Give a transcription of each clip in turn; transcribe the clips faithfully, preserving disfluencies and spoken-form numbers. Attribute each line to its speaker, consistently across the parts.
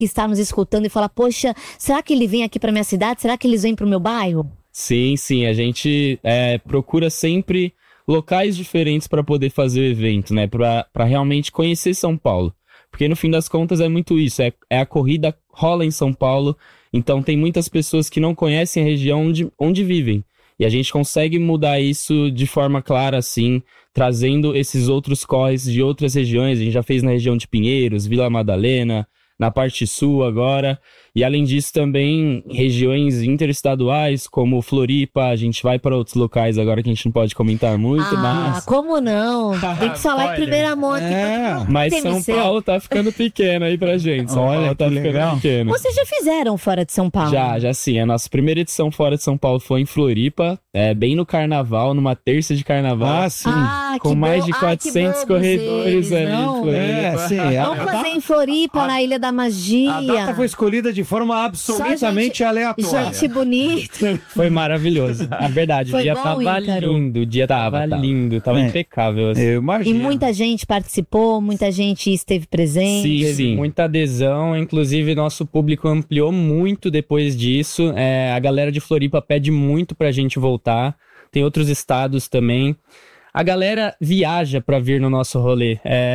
Speaker 1: que está nos escutando e fala, poxa, será que ele vem aqui pra minha cidade? Será que eles vêm pro meu bairro?
Speaker 2: Sim, sim, a gente é, procura sempre locais diferentes para poder fazer o evento, né? Para para realmente conhecer São Paulo. Porque no fim das contas é muito isso, é, é a corrida rola em São Paulo, então tem muitas pessoas que não conhecem a região onde, onde vivem. E a gente consegue mudar isso de forma clara, assim, trazendo esses outros corres de outras regiões. A gente já fez na região de Pinheiros, Vila Madalena, na parte sul agora. E além disso também regiões interestaduais como Floripa, a gente vai para outros locais agora que a gente não pode comentar muito,
Speaker 1: ah,
Speaker 2: mas...
Speaker 1: como não? Tem que falar em primeira mão aqui.
Speaker 3: É,
Speaker 2: mas São Paulo tá ficando pequeno aí pra gente. São
Speaker 3: Olha,
Speaker 2: Paulo tá
Speaker 3: que
Speaker 2: ficando
Speaker 3: legal.
Speaker 2: pequeno.
Speaker 1: Vocês já fizeram fora de São Paulo?
Speaker 2: Já, já sim. A nossa primeira edição fora de São Paulo foi em Floripa, é, bem no carnaval, numa terça de carnaval.
Speaker 3: Ah, sim.
Speaker 1: Ah,
Speaker 2: com
Speaker 1: que
Speaker 2: mais
Speaker 1: bom.
Speaker 2: de
Speaker 1: Ai,
Speaker 2: quatrocentos
Speaker 1: que bobos
Speaker 2: corredores
Speaker 1: eles,
Speaker 2: ali.
Speaker 1: não.
Speaker 2: em Floripa.
Speaker 3: É, sim. A,
Speaker 1: Vamos
Speaker 3: a,
Speaker 1: fazer em Floripa,
Speaker 3: a-
Speaker 1: na Ilha da Magia.
Speaker 3: a data foi escolhida de forma absolutamente
Speaker 1: gente-
Speaker 3: aleatória.
Speaker 1: Gente bonita.
Speaker 2: Foi maravilhoso. A verdade,
Speaker 1: Foi
Speaker 2: o dia
Speaker 1: bom,
Speaker 2: tava
Speaker 1: Ícaro?
Speaker 2: lindo. O dia tava,
Speaker 3: Tava, tava.
Speaker 2: lindo, tava
Speaker 3: É.
Speaker 2: impecável. Assim.
Speaker 3: Eu
Speaker 1: E
Speaker 3: imagino.
Speaker 1: muita gente participou, muita gente esteve presente.
Speaker 2: Sim, sim. Muita adesão, inclusive nosso público ampliou muito depois disso. É, a galera de Floripa pede muito pra gente voltar. Tem outros estados também. A galera viaja pra vir no nosso rolê.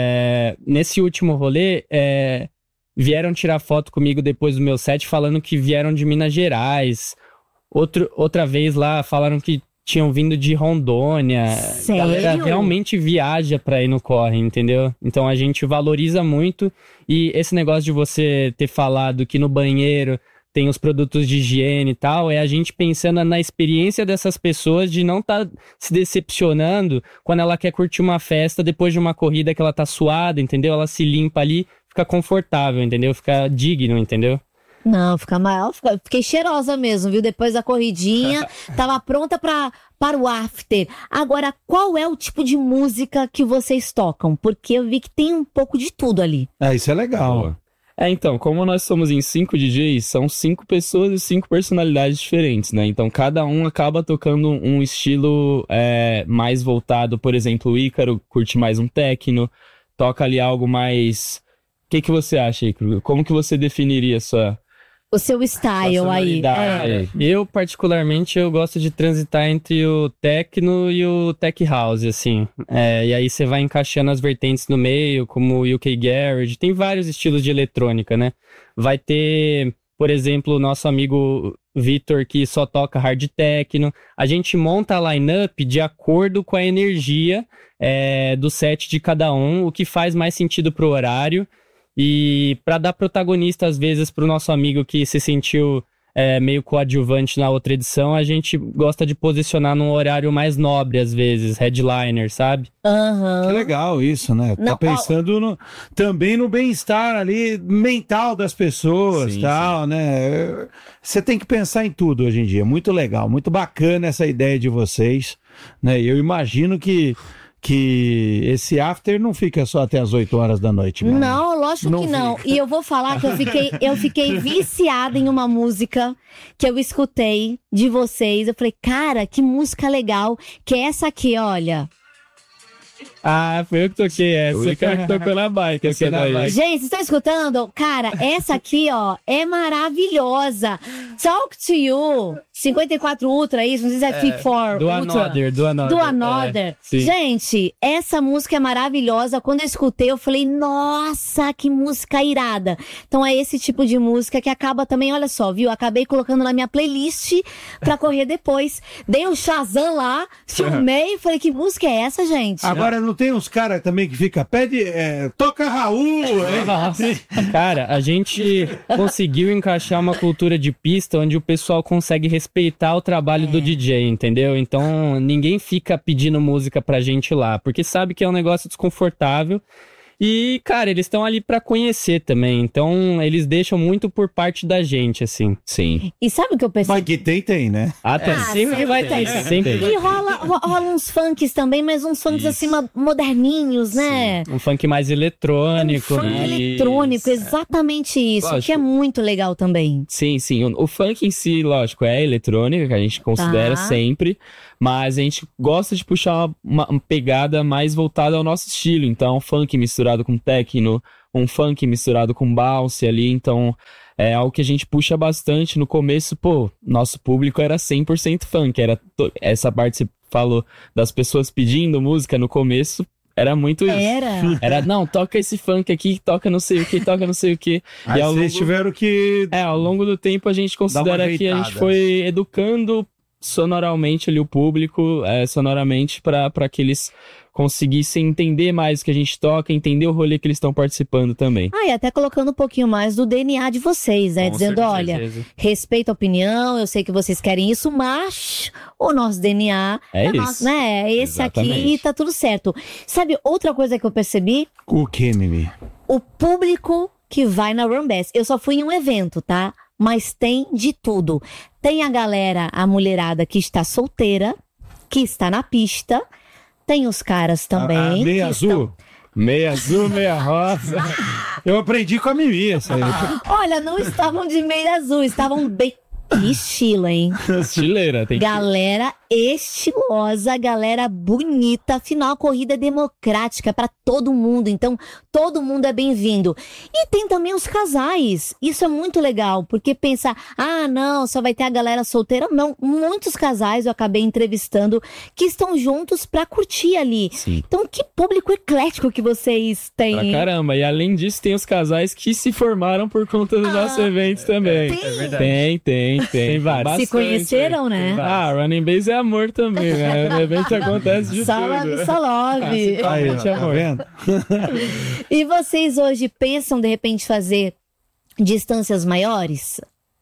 Speaker 2: É, nesse último rolê, é, vieram tirar foto comigo depois do meu set falando que vieram de Minas Gerais. Outro, outra vez lá falaram que tinham vindo de Rondônia.
Speaker 1: Sério?
Speaker 2: A galera realmente viaja pra ir no corre, entendeu? Então a gente valoriza muito. E esse negócio de você ter falado que no banheiro tem os produtos de higiene e tal, é a gente pensando na experiência dessas pessoas de não estar tá se decepcionando quando ela quer curtir uma festa depois de uma corrida que ela tá suada, entendeu? Ela se limpa ali, fica confortável, entendeu? Fica digno, entendeu?
Speaker 1: Não, fica maior. Fica, fiquei cheirosa mesmo, viu? Depois da corridinha, tava pronta pra, para o after. Agora, qual é o tipo de música que vocês tocam? Porque eu vi que tem um pouco de tudo ali.
Speaker 3: É, isso é legal.
Speaker 2: É, então, como nós somos em cinco D Js, são cinco pessoas e cinco personalidades diferentes, né? Então, cada um acaba tocando um estilo é, mais voltado, por exemplo, o Ícaro curte mais um techno, toca ali algo mais... O que, que você acha, Ícaro? Como que você definiria a sua...
Speaker 1: O seu style aí. É.
Speaker 2: É. Eu, particularmente, eu gosto de transitar entre o techno e o tech house, assim. É, e aí você vai encaixando as vertentes no meio, como o U K Garage. Tem vários estilos de eletrônica, né? Vai ter, por exemplo, o nosso amigo Vitor, que só toca hard techno. A gente monta a line-up de acordo com a energia é, do set de cada um, o que faz mais sentido pro horário. E para dar protagonista, às vezes, pro nosso amigo que se sentiu é, meio coadjuvante na outra edição, a gente gosta de posicionar num horário mais nobre, às vezes, headliner, sabe?
Speaker 1: Aham.
Speaker 3: Que legal isso, né? Tá
Speaker 1: Não,
Speaker 3: pensando no- também no bem-estar ali mental das pessoas e
Speaker 2: Sim,
Speaker 3: tal, né? Você tem que pensar em tudo hoje em dia. Muito legal, muito bacana essa ideia de vocês, né? E eu imagino que, que esse after não fica só até as oito horas da noite. mesmo.
Speaker 1: Não, lógico
Speaker 3: Não
Speaker 1: que não. E eu vou falar que eu fiquei, eu fiquei viciada em uma música que eu escutei de vocês. Eu falei, cara, que música legal. Que é essa aqui, olha.
Speaker 2: Ah, foi eu que toquei essa. O cara que tocou na bike. Essa
Speaker 3: na
Speaker 2: daí.
Speaker 3: bike.
Speaker 1: Gente, vocês estão escutando? Cara, essa aqui, ó, é maravilhosa. Talk to You. cinquenta e quatro Ultra, isso? Não sei se é, Fit for
Speaker 2: Do
Speaker 1: Ultra.
Speaker 2: Another, do Another.
Speaker 1: Do Another.
Speaker 2: É, sim.
Speaker 1: Gente, essa música é maravilhosa. Quando eu escutei, eu falei, nossa, que música irada. Então é esse tipo de música que acaba também, olha só, viu? Acabei colocando na minha playlist pra correr depois. Dei um Shazam lá, filmei, falei, que música é essa, gente?
Speaker 3: Agora não tem uns caras também que fica, pede, é, toca Raul, hein?
Speaker 2: Cara, a gente conseguiu encaixar uma cultura de pista onde o pessoal consegue respeitar o trabalho do D J, entendeu? Então, ninguém fica pedindo música pra gente lá, porque sabe que é um negócio desconfortável. E, cara, eles estão ali pra conhecer também, então eles deixam muito por parte da gente, assim.
Speaker 4: Sim.
Speaker 1: E sabe o que eu
Speaker 3: Mas
Speaker 1: percebi?
Speaker 3: que tem, tem, né?
Speaker 2: Até
Speaker 1: Ah,
Speaker 2: sempre
Speaker 1: sempre
Speaker 2: vai
Speaker 1: tem.
Speaker 2: ter, sempre
Speaker 1: E rola, ro- rola uns funks também, mas uns funks
Speaker 4: Isso.
Speaker 1: assim ma- moderninhos, né?
Speaker 2: um funk mais eletrônico,
Speaker 1: Funk
Speaker 2: né?
Speaker 1: eletrônico, exatamente isso,
Speaker 2: Lógico.
Speaker 1: que é muito legal também.
Speaker 2: Sim, sim. O, o funk em si, lógico, é eletrônica, que a gente considera
Speaker 1: Tá.
Speaker 2: sempre, mas a gente gosta de puxar uma, uma pegada mais voltada ao nosso estilo. Então, funk misturado com techno, um funk misturado com bounce ali, então é algo que a gente puxa bastante. No começo, pô, nosso público era cem por cento funk, era to... essa parte você falou das pessoas pedindo música no começo, era muito isso.
Speaker 1: Era.
Speaker 2: Era, não, toca esse funk aqui, toca não sei o que, toca não sei o que.
Speaker 3: Aí vocês longo... tiveram que...
Speaker 2: É, ao longo do tempo a gente considera que a gente foi educando sonoramente ali o público, é, sonoramente para que eles conseguissem entender mais o que a gente toca, entender o rolê que eles estão participando também.
Speaker 1: Ah, e até colocando um pouquinho mais do D N A de vocês, né?
Speaker 2: Com
Speaker 1: Dizendo,
Speaker 2: certeza.
Speaker 1: olha, respeito a opinião, eu sei que vocês querem isso, mas o nosso D N A
Speaker 2: é, é isso.
Speaker 1: Nosso, né? É esse
Speaker 2: Exatamente.
Speaker 1: Aqui e tá tudo certo. Sabe outra coisa que eu percebi?
Speaker 3: O que, Mimi?
Speaker 1: O público que vai na Runbass. Eu só fui em um evento, tá? Mas tem de tudo. Tem a galera, a mulherada que está solteira, que está na pista. Tem os caras também.
Speaker 3: A, a meia azul.
Speaker 1: Estão...
Speaker 3: Meia azul, meia rosa. Eu aprendi com a Mimi essa aí.
Speaker 1: Olha, não estavam de meia azul, estavam bem... Que estilo, hein?
Speaker 2: Estileira, tem que...
Speaker 1: Galera estilosa, galera bonita. Afinal, a corrida é democrática para todo mundo. Então, todo mundo é bem-vindo. E tem também os casais. Isso é muito legal, porque pensa, ah, não, só vai ter a galera solteira. Não, muitos casais eu acabei entrevistando que estão juntos para curtir ali.
Speaker 2: Sim.
Speaker 1: Então, que público eclético que vocês têm.
Speaker 2: Pra caramba. E além disso, tem os casais que se formaram por conta dos ah, nossos eventos também.
Speaker 1: Tem?
Speaker 2: É verdade. Tem, tem. Tem vários.
Speaker 1: Se conheceram, né?
Speaker 2: Ah, Running Bass é amor também, né? No evento acontece de
Speaker 1: só
Speaker 2: tudo.
Speaker 1: Love, só love.
Speaker 2: Ah,
Speaker 3: aí, tá vendo?
Speaker 1: E vocês hoje pensam, de repente, fazer distâncias maiores?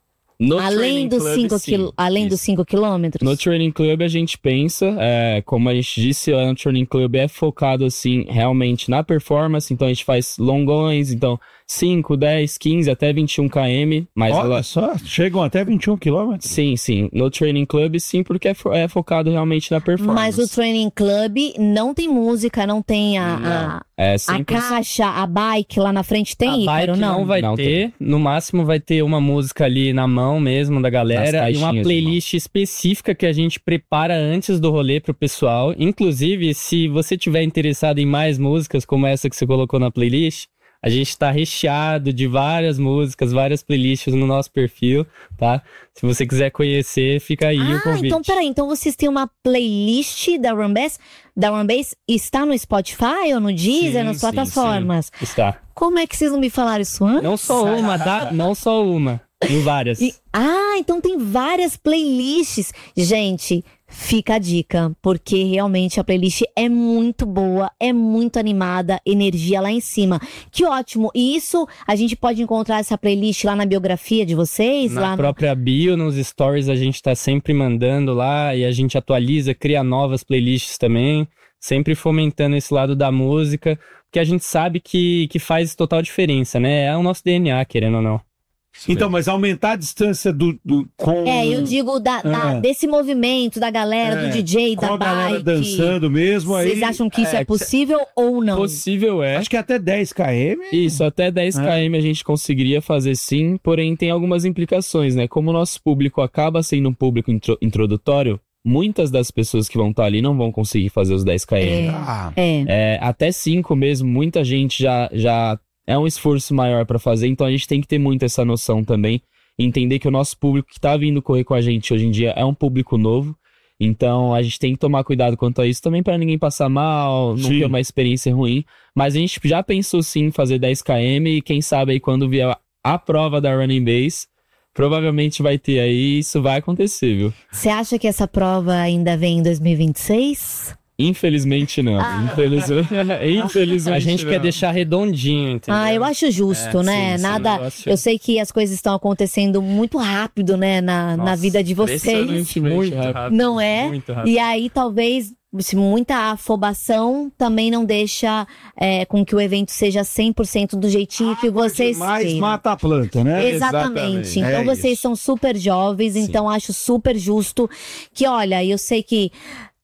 Speaker 2: No
Speaker 1: além dos cinco quil... além dos cinco quilômetros?
Speaker 2: No Training Club a gente pensa, é, como a gente disse, o Training Club é focado assim realmente na performance, então a gente faz longões, então cinco, dez, quinze, até vinte e um quilômetros. Mas
Speaker 3: olha
Speaker 2: ela...
Speaker 3: só, chegam até vinte e um quilômetros?
Speaker 2: Sim, sim. No Training Club sim, porque é, fo- é focado realmente na performance.
Speaker 1: Mas o Training Club não tem música, não tem a, a,
Speaker 2: é
Speaker 1: a caixa, a bike lá na frente tem,
Speaker 2: a
Speaker 1: Ícaro,
Speaker 2: bike
Speaker 1: não?
Speaker 2: não vai
Speaker 3: Não
Speaker 2: ter, no máximo vai ter uma música ali na mão mesmo da galera e uma playlist específica que a gente prepara antes do rolê pro pessoal. Inclusive, se você tiver interessado em mais músicas como essa que você colocou na playlist, a gente tá recheado de várias músicas, várias playlists no nosso perfil, tá? Se você quiser conhecer, fica aí
Speaker 1: ah,
Speaker 2: o convite.
Speaker 1: então peraí, então vocês têm uma playlist da Runbass? Da Runbass está no Spotify ou no Deezer,
Speaker 2: Sim,
Speaker 1: nas
Speaker 2: sim,
Speaker 1: plataformas?
Speaker 2: sim. Está.
Speaker 1: Como é que vocês não me falaram isso antes?
Speaker 2: Não só uma, tá? Não só uma, tem várias.
Speaker 1: E- ah, então tem várias playlists. Gente, fica a dica, porque realmente a playlist é muito boa, é muito animada, energia lá em cima. Que ótimo! E isso, a gente pode encontrar essa playlist lá na biografia de vocês?
Speaker 2: Na
Speaker 1: lá no...
Speaker 2: própria bio, nos stories, a gente tá sempre mandando lá e a gente atualiza, cria novas playlists também, sempre fomentando esse lado da música, porque a gente sabe que, que faz total diferença, né? É o nosso D N A, querendo ou não.
Speaker 3: Então, mas aumentar a distância do, do com...
Speaker 1: É, eu digo da, da-
Speaker 3: Ah.
Speaker 1: desse movimento da galera,
Speaker 3: É,
Speaker 1: do D J,
Speaker 3: com
Speaker 1: da
Speaker 3: a galera
Speaker 1: bike.
Speaker 3: dançando mesmo aí.
Speaker 1: Vocês acham que isso é,
Speaker 2: é,
Speaker 1: possível ou não?
Speaker 2: Possível é.
Speaker 3: Acho que até dez quilômetros.
Speaker 2: Isso, até dez quilômetros a gente conseguiria fazer sim, porém tem algumas implicações, né? Como o nosso público acaba sendo um público intro- introdutório, muitas das pessoas que vão estar ali não vão conseguir fazer os dez quilômetros.
Speaker 3: Ah,
Speaker 1: É.
Speaker 2: É, até cinco mesmo, muita gente já, já é um esforço maior para fazer, então a gente tem que ter muito essa noção também, entender que o nosso público que tá vindo correr com a gente hoje em dia é um público novo, então a gente tem que tomar cuidado quanto a isso também para ninguém passar mal, não
Speaker 3: Sim.
Speaker 2: ter uma experiência ruim, mas a gente já pensou sim em fazer dez quilômetros e quem sabe aí quando vier a, a prova da Running Bass, provavelmente vai ter aí, isso vai acontecer, viu?
Speaker 1: Você acha que essa prova ainda vem em dois mil e vinte e seis?
Speaker 2: Infelizmente não, infelizmente, infelizmente A gente
Speaker 3: não.
Speaker 2: quer deixar redondinho, entendeu?
Speaker 1: Ah, eu acho justo,
Speaker 2: É,
Speaker 1: né?
Speaker 2: sim, sim,
Speaker 1: Nada.
Speaker 2: negócio-
Speaker 1: Eu sei que as coisas estão acontecendo muito rápido, né, na, na
Speaker 2: Nossa,
Speaker 1: vida de vocês.
Speaker 2: impressionantemente
Speaker 3: Muito
Speaker 2: rápido.
Speaker 1: Não é?
Speaker 2: Muito rápido.
Speaker 1: E aí, talvez, se muita afobação também não deixa é, com que o evento seja cem por cento do jeitinho que vocês
Speaker 3: mais
Speaker 1: queiram.
Speaker 3: mata a planta, né?
Speaker 1: Exatamente.
Speaker 3: Exatamente.
Speaker 1: Então
Speaker 3: É
Speaker 1: vocês
Speaker 3: isso.
Speaker 1: são super jovens, então acho super justo que, olha, eu sei que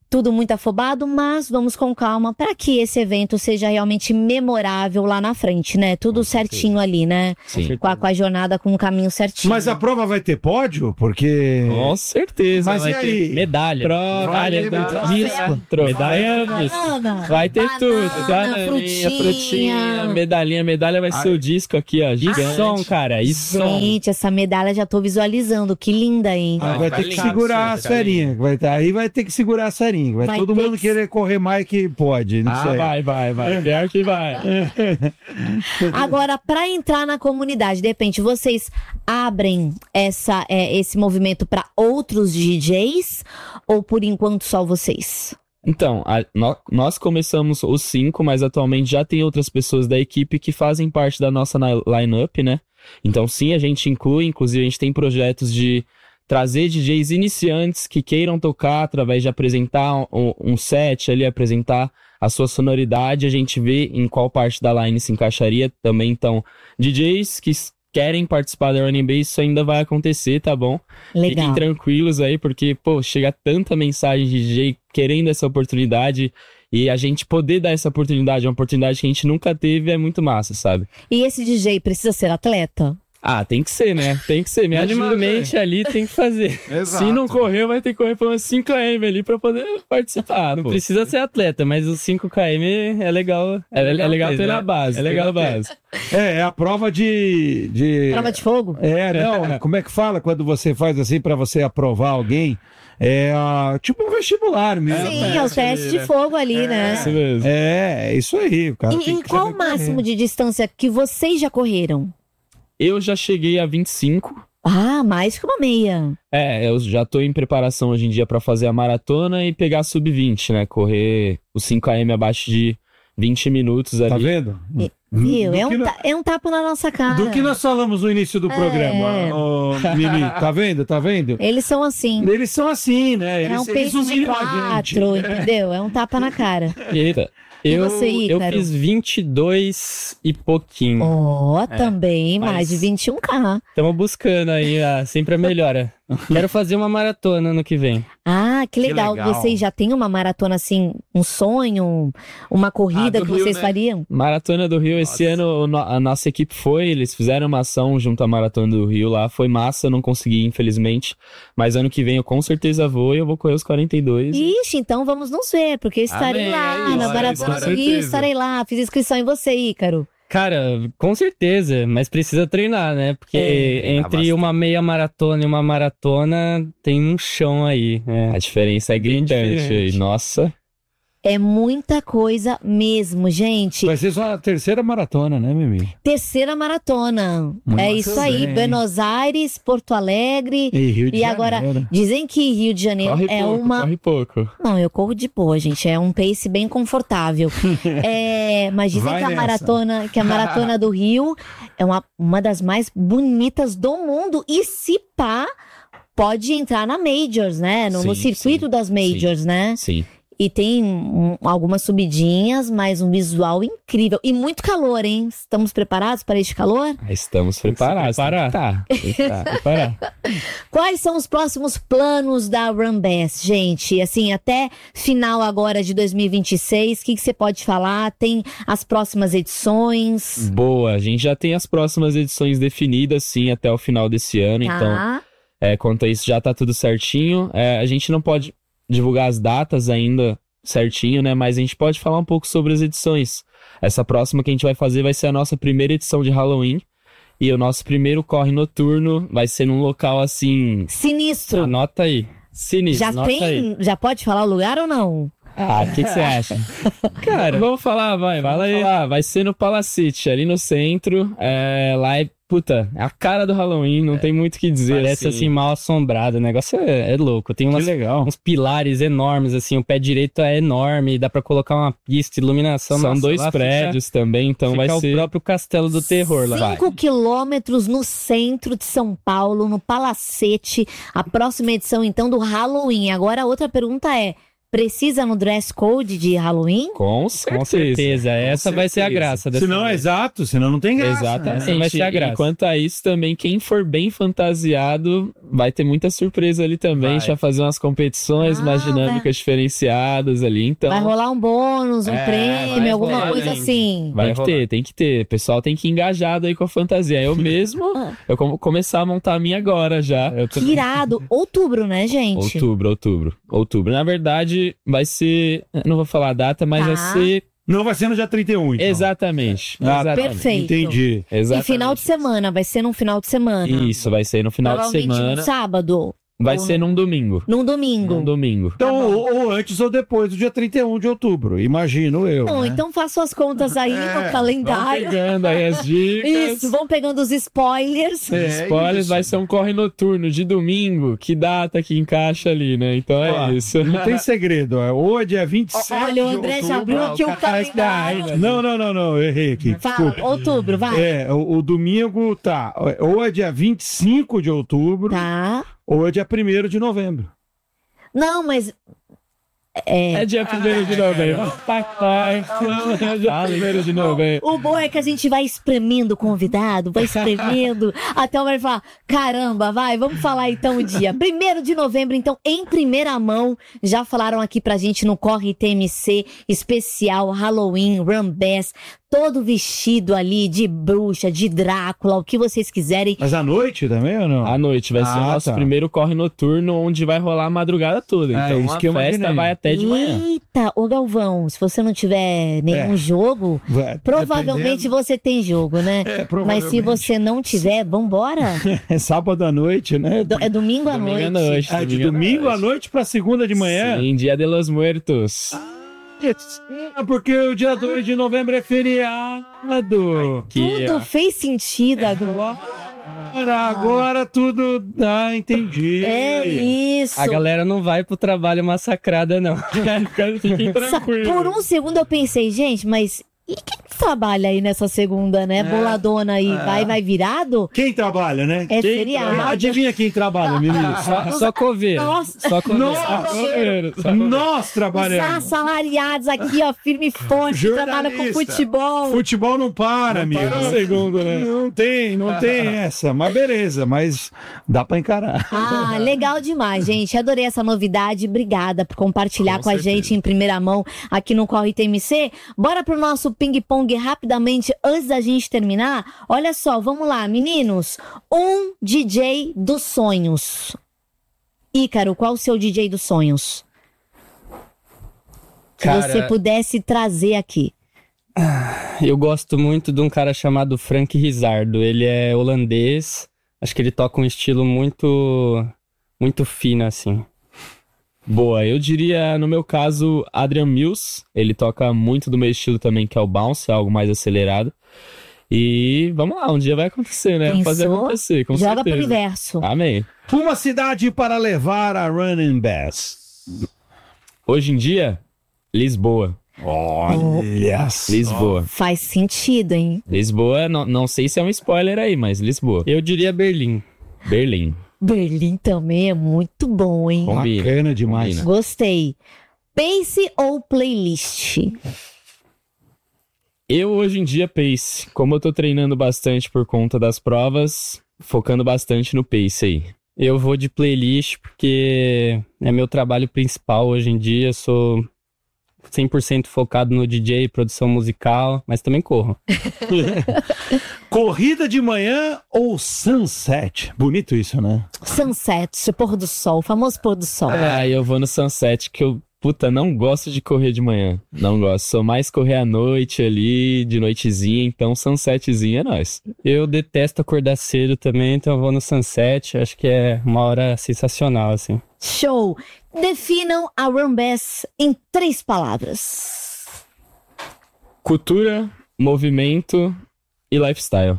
Speaker 1: tudo muito afobado, mas vamos com calma para que esse evento seja realmente memorável lá na frente, né? Tudo certinho ali, né?
Speaker 2: Sim.
Speaker 1: Com a, com a jornada, com o caminho certinho.
Speaker 3: Mas a prova vai ter pódio? Porque...
Speaker 2: Com certeza.
Speaker 3: Mas
Speaker 2: vai
Speaker 3: e aí?
Speaker 2: ter medalha. Prova,
Speaker 3: Vai ter
Speaker 2: medalha.
Speaker 3: medalha.
Speaker 2: Medalha.
Speaker 1: Banana,
Speaker 2: Vai ter
Speaker 1: banana,
Speaker 2: tudo. Bananinha,
Speaker 1: frutinha.
Speaker 2: frutinha, medalhinha. Medalha vai ser o disco aqui, ó. E som, cara. E som.
Speaker 1: Gente, essa medalha já tô visualizando. Que linda, hein?
Speaker 3: Ah, vai ter que
Speaker 2: Fica
Speaker 3: segurar
Speaker 2: lindo,
Speaker 3: as
Speaker 2: fica
Speaker 3: ferinhas. Vai ter, aí vai ter que segurar as ferinhas. Vai,
Speaker 1: Vai
Speaker 3: todo
Speaker 1: ter
Speaker 3: mundo
Speaker 1: que-
Speaker 3: querer correr mais que pode. Não
Speaker 2: Ah,
Speaker 3: sei.
Speaker 2: vai, vai, vai. Pior que vai.
Speaker 1: Agora, para entrar na comunidade, de repente, vocês abrem essa, é, esse movimento para outros D Js ou por enquanto só vocês?
Speaker 2: Então, a- nó- nós começamos os cinco, mas atualmente já tem outras pessoas da equipe que fazem parte da nossa na- line-up, né? Então, sim, a gente inclui, inclusive a gente tem projetos de trazer D Js iniciantes que queiram tocar através de apresentar um, um set ali, apresentar a sua sonoridade, a gente vê em qual parte da line se encaixaria também. Então, D Js que s- querem participar da Running Bass, isso ainda vai acontecer, tá bom? Fiquem
Speaker 1: Legal.
Speaker 2: tranquilos aí, porque, pô, chega tanta mensagem de D J querendo essa oportunidade e a gente poder dar essa oportunidade, uma oportunidade que a gente nunca teve, é muito massa, sabe?
Speaker 1: E esse D J precisa ser atleta?
Speaker 2: Ah, tem que ser, né? Tem que ser. Minimamente ali tem que fazer.
Speaker 3: Exato.
Speaker 2: Se não correr, vai ter que correr por umas cinco quilômetros ali pra poder participar. Não precisa ser atleta, mas os cinco quilômetros é legal. É, é legal ter na base. É legal a base.
Speaker 3: É, é a prova de... de...
Speaker 1: Prova de fogo?
Speaker 3: É, não, como é que fala quando você faz assim pra você aprovar alguém? É ah, tipo um vestibular mesmo.
Speaker 1: Sim, é o teste de fogo ali, né?
Speaker 2: Isso mesmo.
Speaker 3: É, é isso aí. O cara
Speaker 1: E,
Speaker 3: tem
Speaker 1: e
Speaker 3: que
Speaker 1: qual
Speaker 3: saber
Speaker 1: o máximo de distância que vocês já correram?
Speaker 2: Eu já cheguei a vinte e cinco.
Speaker 1: Ah, mais que uma meia.
Speaker 2: É, eu já tô em preparação hoje em dia pra fazer a maratona e pegar sub vinte, né? Correr os cinco quilômetros abaixo de vinte minutos ali.
Speaker 3: Tá vendo?
Speaker 1: Viu?
Speaker 3: Do
Speaker 1: É
Speaker 3: que
Speaker 1: um,
Speaker 3: no-
Speaker 1: ta- é um tapa na nossa cara.
Speaker 3: Do que nós falamos no início do
Speaker 1: É.
Speaker 3: programa, ô, Mimi, tá vendo? Tá vendo?
Speaker 1: Eles são assim.
Speaker 3: Eles são assim, né? Eles,
Speaker 1: É um
Speaker 3: eles
Speaker 1: peito de
Speaker 3: humilham a gente.
Speaker 1: quatro, entendeu? É um tapa na cara.
Speaker 2: Eita.
Speaker 1: E
Speaker 2: Eu,
Speaker 1: você,
Speaker 2: eu
Speaker 1: Ícaro?
Speaker 2: fiz vinte e dois e pouquinho.
Speaker 1: Ó, também,
Speaker 2: mas-
Speaker 1: mais de vinte e um K.
Speaker 2: Estamos buscando aí a, sempre a melhora. Quero fazer uma maratona ano que vem.
Speaker 1: Ah, que legal.
Speaker 3: legal.
Speaker 1: Vocês já têm uma maratona assim, um sonho, uma corrida
Speaker 2: Ah, do
Speaker 1: que
Speaker 2: Rio,
Speaker 1: vocês
Speaker 2: né?
Speaker 1: fariam?
Speaker 2: Maratona do Rio, esse ano o no- a nossa equipe foi, eles fizeram uma ação junto à Maratona do Rio lá, foi massa, eu não consegui, infelizmente, mas ano que vem eu com certeza vou e eu vou correr os quarenta e dois.
Speaker 1: Ixi, então vamos nos ver, porque eu estarei
Speaker 2: Amém,
Speaker 1: lá
Speaker 2: aí,
Speaker 1: na
Speaker 2: bora,
Speaker 1: Maratona
Speaker 2: com
Speaker 1: do Rio,
Speaker 2: certeza.
Speaker 1: estarei lá. Fiz inscrição em você, Ícaro.
Speaker 2: Cara, com certeza, mas precisa treinar, né? Porque
Speaker 1: É.
Speaker 2: entre uma meia maratona e uma maratona tem um chão aí. né? A diferença é gritante aí.
Speaker 3: diferente.
Speaker 2: Nossa.
Speaker 1: É muita coisa mesmo, gente.
Speaker 3: Vai ser só a terceira maratona, né, Mimi?
Speaker 1: Terceira maratona.
Speaker 3: Muito
Speaker 1: é isso aí.
Speaker 3: bem.
Speaker 1: Buenos Aires, Porto Alegre.
Speaker 3: E Rio de
Speaker 1: E
Speaker 3: Janeiro.
Speaker 1: agora, dizem que Rio de Janeiro
Speaker 2: Corre
Speaker 1: é
Speaker 2: pouco,
Speaker 1: uma.
Speaker 2: corre pouco.
Speaker 1: Não, eu corro de boa, gente. É um pace bem confortável. É, mas dizem
Speaker 3: Vai
Speaker 1: que a
Speaker 3: nessa.
Speaker 1: maratona, que a maratona do Rio é uma, uma das mais bonitas do mundo. E se pá, pode entrar na Majors, né? No, no
Speaker 2: Sim,
Speaker 1: circuito
Speaker 2: sim,
Speaker 1: das Majors, né?
Speaker 2: Sim.
Speaker 1: E tem um- algumas subidinhas, mas um visual incrível. E muito calor, hein? Estamos preparados para este calor?
Speaker 2: Ah, Estamos preparados.
Speaker 3: preparar.
Speaker 2: Tá. Tá, preparar.
Speaker 1: Quais são os próximos planos da Run Bass, gente? Assim, até final agora de dois mil e vinte e seis, o que, que você pode falar? Tem as próximas edições?
Speaker 2: Boa, a gente já tem as próximas edições definidas, sim, até o final desse ano. Então,
Speaker 1: Tá.
Speaker 2: é, quanto a isso, já tá tudo certinho. É, a gente não pode divulgar as datas ainda certinho, né? Mas a gente pode falar um pouco sobre as edições. Essa próxima que a gente vai fazer vai ser a nossa primeira edição de Halloween. E o nosso primeiro corre noturno vai ser num local assim.
Speaker 1: Sinistro.
Speaker 2: Anota aí. Sinistro.
Speaker 1: Já
Speaker 2: anota aí.
Speaker 1: tem? Já pode falar o lugar ou não?
Speaker 2: Ah, o que que você acha? Cara, vamos falar, vai, fala aí. Falar. Vai ser no Palacete, ali no centro. É, lá é, puta, é a cara do Halloween, não tem muito o que dizer.
Speaker 4: Parece assim mal assombrado, o negócio é, é louco. Tem umas,
Speaker 3: Que legal.
Speaker 4: uns pilares enormes, assim, o pé direito é enorme, dá pra colocar uma pista, iluminação.
Speaker 2: São
Speaker 4: nossa,
Speaker 2: dois
Speaker 4: lá
Speaker 2: prédios também, então
Speaker 4: Fica,
Speaker 2: vai
Speaker 4: fica
Speaker 2: ser...
Speaker 4: o próprio castelo do terror lá.
Speaker 1: Cinco quilômetros no centro de São Paulo, no Palacete. A próxima edição, então, do Halloween. Agora, a outra pergunta é: precisa no dress code de Halloween?
Speaker 5: Com certeza.
Speaker 2: Com certeza. Essa
Speaker 5: Com
Speaker 2: vai ser a
Speaker 5: certeza.
Speaker 2: graça dessa
Speaker 3: Se não é
Speaker 2: vez.
Speaker 3: exato, senão não tem graça.
Speaker 2: Exatamente.
Speaker 3: né?
Speaker 2: vai ser a graça.
Speaker 5: E quanto a isso também, quem for bem fantasiado vai ter muita surpresa ali também.
Speaker 2: Vai.
Speaker 5: A gente vai fazer umas competições,
Speaker 1: Ah,
Speaker 5: umas dinâmicas diferenciadas ali, então...
Speaker 1: Vai rolar um bônus, um
Speaker 5: É,
Speaker 1: prêmio,
Speaker 5: vai
Speaker 1: alguma
Speaker 5: rolar,
Speaker 1: coisa
Speaker 5: gente.
Speaker 1: assim.
Speaker 5: Vai
Speaker 2: Vai
Speaker 5: que
Speaker 2: rolar.
Speaker 5: ter, tem que ter. O pessoal tem que ir engajado aí com a fantasia. Eu mesmo, eu vou começar a montar a minha agora já. Eu tô...
Speaker 1: Que irado. Outubro, né, gente?
Speaker 5: Outubro, outubro, outubro. Na verdade, vai ser... eu não vou falar a data, mas
Speaker 1: Tá.
Speaker 5: vai ser...
Speaker 3: Não vai ser no dia trinta e um, então.
Speaker 5: Exatamente.
Speaker 3: Ah,
Speaker 5: exatamente.
Speaker 1: Perfeito.
Speaker 3: Entendi.
Speaker 1: E
Speaker 5: Exatamente.
Speaker 1: final de semana, vai ser num final de semana.
Speaker 5: Isso, vai ser no final de
Speaker 1: Provavelmente
Speaker 5: semana.
Speaker 1: no sábado,
Speaker 5: Vai
Speaker 1: ou
Speaker 5: ser num domingo.
Speaker 1: num domingo.
Speaker 5: Num domingo.
Speaker 3: Então,
Speaker 1: Tá bom.
Speaker 3: ou, ou antes ou depois do dia trinta e um de outubro, imagino eu.
Speaker 1: Bom,
Speaker 3: né?
Speaker 1: então faça as contas aí
Speaker 3: É,
Speaker 1: no
Speaker 5: Vamos
Speaker 1: calendário.
Speaker 5: pegando aí as dicas.
Speaker 1: Isso, vão pegando os spoilers.
Speaker 3: É,
Speaker 5: Spoilers,
Speaker 3: isso.
Speaker 5: vai ser um corre noturno de domingo. Que data que encaixa ali, né? Então é
Speaker 3: Ó,
Speaker 5: isso.
Speaker 3: Não tem segredo. ó. Ou é dia vinte e sete
Speaker 1: Olha, o
Speaker 3: de
Speaker 1: André já
Speaker 3: outubro.
Speaker 1: abriu aqui o calendário.
Speaker 3: Não, não, não, não. Eu errei aqui.
Speaker 1: Fala,
Speaker 3: Desculpa.
Speaker 1: outubro, vai.
Speaker 3: É, o, o domingo tá. Ou é dia vinte e cinco de outubro,
Speaker 1: Tá.
Speaker 3: ou é dia primeiro de novembro.
Speaker 1: Não, mas... É...
Speaker 5: É dia primeiro de novembro. Pai, pai. É dia primeiro de novembro.
Speaker 1: O bom é que a gente vai espremendo o convidado, vai espremendo, até o vai falar, caramba, vai, vamos falar então o dia. Primeiro de novembro, então, em primeira mão, já falaram aqui pra gente no Corre T M C, especial Halloween, Rambés, todo vestido ali de bruxa, de Drácula, o que vocês quiserem.
Speaker 3: Mas à noite também ou não?
Speaker 5: À noite vai ser
Speaker 3: Ah,
Speaker 5: o nosso
Speaker 3: tá.
Speaker 5: primeiro corre noturno, onde vai rolar a madrugada toda.
Speaker 3: É,
Speaker 5: Então
Speaker 3: isso
Speaker 5: a
Speaker 3: que eu
Speaker 5: festa
Speaker 3: imaginei.
Speaker 5: vai até de manhã.
Speaker 1: Eita, ô Galvão, se você não tiver nenhum
Speaker 3: É.
Speaker 1: jogo,
Speaker 3: Vai,
Speaker 1: provavelmente
Speaker 3: dependendo.
Speaker 1: você tem jogo, né?
Speaker 3: É,
Speaker 1: Mas se
Speaker 3: provavelmente.
Speaker 1: você não tiver, vambora.
Speaker 3: É sábado à noite, né?
Speaker 1: Do- É domingo à
Speaker 5: Domingo
Speaker 1: noite.
Speaker 5: à noite.
Speaker 3: Ah, de domingo à noite pra segunda de manhã?
Speaker 5: Sim, Dia de los Muertos.
Speaker 3: Ah, porque o dia dois de novembro é feriado.
Speaker 5: Que,
Speaker 1: Tudo fez sentido agora.
Speaker 3: Agora, agora tudo. Ah, entendi.
Speaker 1: É isso.
Speaker 2: A galera não vai pro trabalho massacrada, não.
Speaker 5: Fiquem
Speaker 1: Sa- Por
Speaker 5: tranquilos.
Speaker 1: um segundo eu pensei, gente, mas e quem que trabalha aí nessa segunda, né? Boladona aí, vai, vai virado?
Speaker 3: Quem trabalha, né?
Speaker 1: É
Speaker 3: Quem
Speaker 1: feriado.
Speaker 3: trabalha? Adivinha quem trabalha, menino?
Speaker 2: Só, só coveiro.
Speaker 1: Nossa.
Speaker 2: Só coveiro.
Speaker 3: Nossa, nós
Speaker 1: Os
Speaker 3: trabalhamos.
Speaker 1: assalariados aqui, ó, firme e forte, trabalham com
Speaker 3: Jornalista.
Speaker 1: futebol.
Speaker 3: Futebol não para, amigo.
Speaker 5: para um segundo, né?
Speaker 3: Não tem, não tem essa. Mas beleza, mas dá pra encarar.
Speaker 1: Ah, legal demais, gente. Adorei essa novidade. Obrigada por compartilhar com,
Speaker 5: Com
Speaker 1: a
Speaker 5: certeza.
Speaker 1: gente em primeira mão aqui no Corre T M C. Bora pro nosso ping-pong rapidamente antes da gente terminar. Olha só, vamos lá, meninos. Um D J dos sonhos. Ícaro, qual o seu D J dos sonhos? Que
Speaker 2: Cara-
Speaker 1: você pudesse trazer aqui.
Speaker 2: Eu gosto muito de um cara chamado Frank Rizardo. Ele é holandês. Acho que ele toca um estilo muito, muito fino, assim.
Speaker 5: Boa, eu diria, no meu caso, Adrian Mills. Ele toca muito do meu estilo também, que é o bounce, algo mais acelerado. E vamos lá, um dia vai acontecer, né? Vamos fazer
Speaker 1: Pensou?
Speaker 5: acontecer, com
Speaker 1: Joga pro
Speaker 5: certeza.
Speaker 1: universo.
Speaker 5: Amém.
Speaker 3: Uma cidade para levar a Running Bass.
Speaker 5: Hoje em dia, Lisboa.
Speaker 3: Olha.
Speaker 5: Lisboa.
Speaker 1: Faz sentido, hein?
Speaker 5: Lisboa, não, não sei se é um spoiler aí, mas Lisboa.
Speaker 2: Eu diria Berlim.
Speaker 5: Berlim.
Speaker 1: Berlim também é muito bom, hein?
Speaker 5: Combina.
Speaker 3: Bacana demais.
Speaker 5: Combina.
Speaker 1: Gostei. Pace ou playlist?
Speaker 5: Eu hoje em dia pace, como eu tô treinando bastante por conta das provas, focando bastante no pace aí.
Speaker 2: Eu vou de playlist porque é meu trabalho principal hoje em dia. Sou cem por cento focado no D J, produção musical, mas também corro.
Speaker 3: Corrida de manhã ou sunset? Bonito isso, né?
Speaker 1: Sunset, pôr do sol, o famoso pôr do sol.
Speaker 5: Ah, eu vou no sunset, que eu, puta, não gosto de correr de manhã. Não gosto. Sou mais correr à noite ali, de noitezinha, então sunsetzinho é nóis.
Speaker 2: Eu detesto acordar cedo também, então eu vou no sunset. Acho que é uma hora sensacional, assim.
Speaker 1: Show! Definam a Rambés em três palavras.
Speaker 5: Cultura, movimento e lifestyle.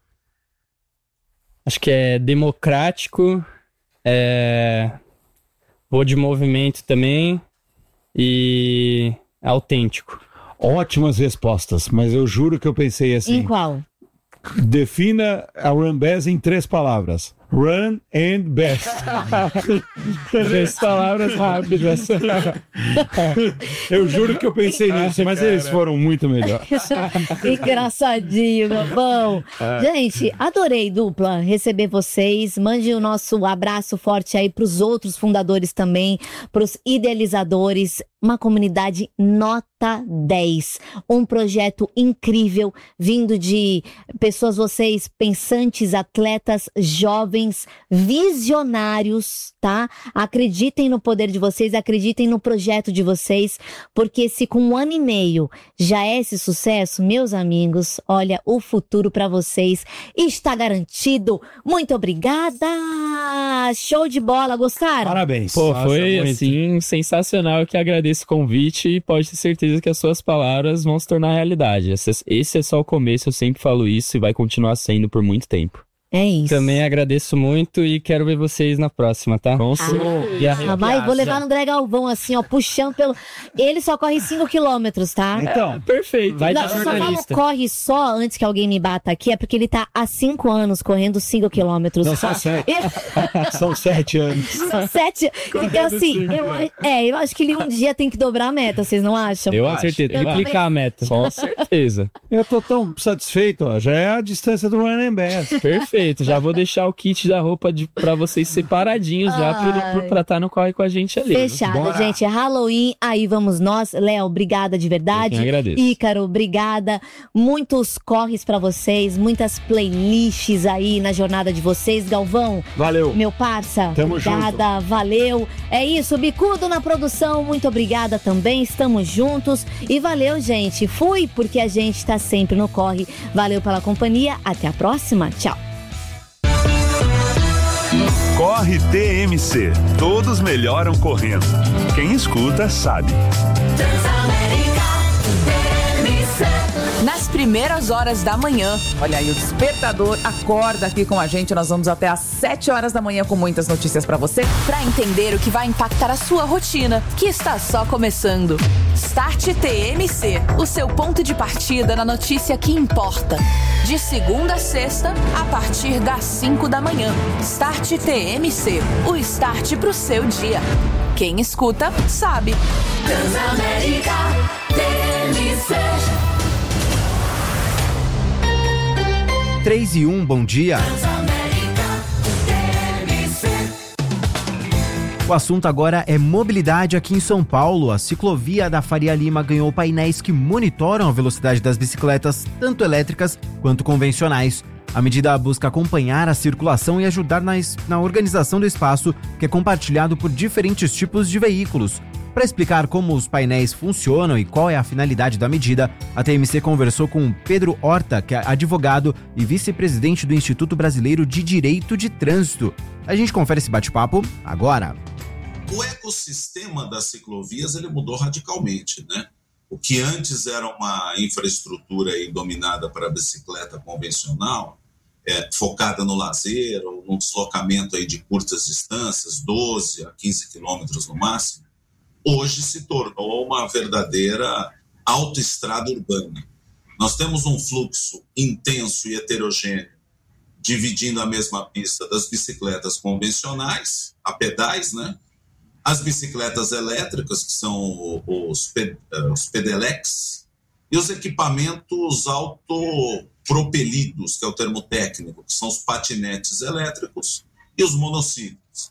Speaker 2: Acho que é democrático, é... vou de movimento também e autêntico.
Speaker 3: Ótimas respostas, mas eu juro que eu pensei assim.
Speaker 1: Em qual?
Speaker 3: Defina a Rambés em três palavras. Run and Best.
Speaker 5: Três palavras rápidas.
Speaker 3: Eu juro que eu pensei nisso, mas
Speaker 5: cara.
Speaker 3: eles foram muito melhores.
Speaker 1: Engraçadinho, meu bom. Gente, adorei, dupla, receber vocês. Mande o nosso abraço forte aí pros outros fundadores também, pros idealizadores. Uma comunidade nota dez. Um projeto incrível, vindo de pessoas, vocês, pensantes, atletas, jovens, visionários, tá? Acreditem no poder de vocês, acreditem no projeto de vocês, porque se com um ano e meio já é esse sucesso, meus amigos, olha, o futuro pra vocês está garantido. Muito obrigada! Show de bola, gostaram?
Speaker 3: Parabéns.
Speaker 5: Pô,
Speaker 3: Nossa,
Speaker 5: foi
Speaker 3: muito.
Speaker 5: assim, sensacional. Eu que agradeço o convite e pode ter certeza que as suas palavras vão se tornar realidade. Esse, esse é só o começo, eu sempre falo isso e vai continuar sendo por muito tempo.
Speaker 1: É isso.
Speaker 2: Também agradeço muito e quero ver vocês na próxima, tá?
Speaker 5: Com
Speaker 2: E a
Speaker 1: Ah, vai, vou levar no André Galvão, assim, ó, puxando pelo... Ele só corre cinco quilômetros, tá?
Speaker 3: Então,
Speaker 5: Perfeito.
Speaker 2: Vai
Speaker 1: Não,
Speaker 2: dar
Speaker 1: eu só falo
Speaker 2: jornalista.
Speaker 1: corre só antes que alguém me bata aqui, é porque ele tá há cinco anos correndo cinco quilômetros.
Speaker 3: não são sete. São sete anos.
Speaker 1: São sete. Porque assim, eu, é, eu acho que ele um dia tem que dobrar a meta, vocês não acham?
Speaker 5: Eu
Speaker 2: Com
Speaker 5: acho.
Speaker 2: certeza,
Speaker 1: Eu
Speaker 2: triplicar a meta.
Speaker 5: Com certeza.
Speaker 3: Eu tô tão satisfeito, ó. Já é a distância do Run and Best.
Speaker 5: Perfeito. Já vou deixar o kit da roupa de, pra vocês separadinhos já pro, pro, pra estar no corre com a gente ali.
Speaker 1: Fechado,
Speaker 3: Bora.
Speaker 1: gente. É Halloween, aí vamos nós. Léo, obrigada de verdade.
Speaker 5: Eu quem agradeço.
Speaker 1: Ícaro, obrigada. Muitos corres pra vocês, muitas playlists aí na jornada de vocês. Galvão,
Speaker 3: Valeu.
Speaker 1: meu parça,
Speaker 3: Tamo
Speaker 1: obrigada, valeu. É isso, Bicudo na produção, muito obrigada também. Estamos juntos e valeu, gente. Fui porque a gente tá sempre no corre. Valeu pela companhia. Até a próxima. Tchau.
Speaker 6: Corre T M C. Todos melhoram correndo. Quem escuta sabe.
Speaker 7: Nas primeiras horas da manhã. Olha aí, o despertador acorda aqui com a gente. Nós vamos até às sete horas da manhã com muitas notícias pra você.
Speaker 8: Para entender o que vai impactar a sua rotina, que está só começando. Start T M C, o seu ponto de partida na notícia que importa. De segunda a sexta, a partir das cinco da manhã. Start T M C, o start pro seu dia. Quem escuta, sabe. Transamérica T M C.
Speaker 9: três e um, bom dia. O assunto agora é mobilidade aqui em São Paulo. A ciclovia da Faria Lima ganhou painéis que monitoram a velocidade das bicicletas, tanto elétricas quanto convencionais. A medida busca acompanhar a circulação e ajudar na, na organização do espaço, que é compartilhado por diferentes tipos de veículos. Para explicar como os painéis funcionam e qual é a finalidade da medida, a T M C conversou com Pedro Horta, que é advogado e vice-presidente do Instituto Brasileiro de Direito de Trânsito. A gente confere esse bate-papo agora.
Speaker 10: O ecossistema das ciclovias ele mudou radicalmente, né? O que antes era uma infraestrutura aí dominada para a bicicleta convencional, é, focada no lazer ou no deslocamento aí de curtas distâncias, doze a quinze quilômetros no máximo, hoje se tornou uma verdadeira autoestrada urbana. Nós temos um fluxo intenso e heterogêneo, dividindo a mesma pista das bicicletas convencionais, a pedais, né? As bicicletas elétricas, que são os, ped- os pedelecs, e os equipamentos autopropelidos, que é o termo técnico, que são os patinetes elétricos e os monociclos.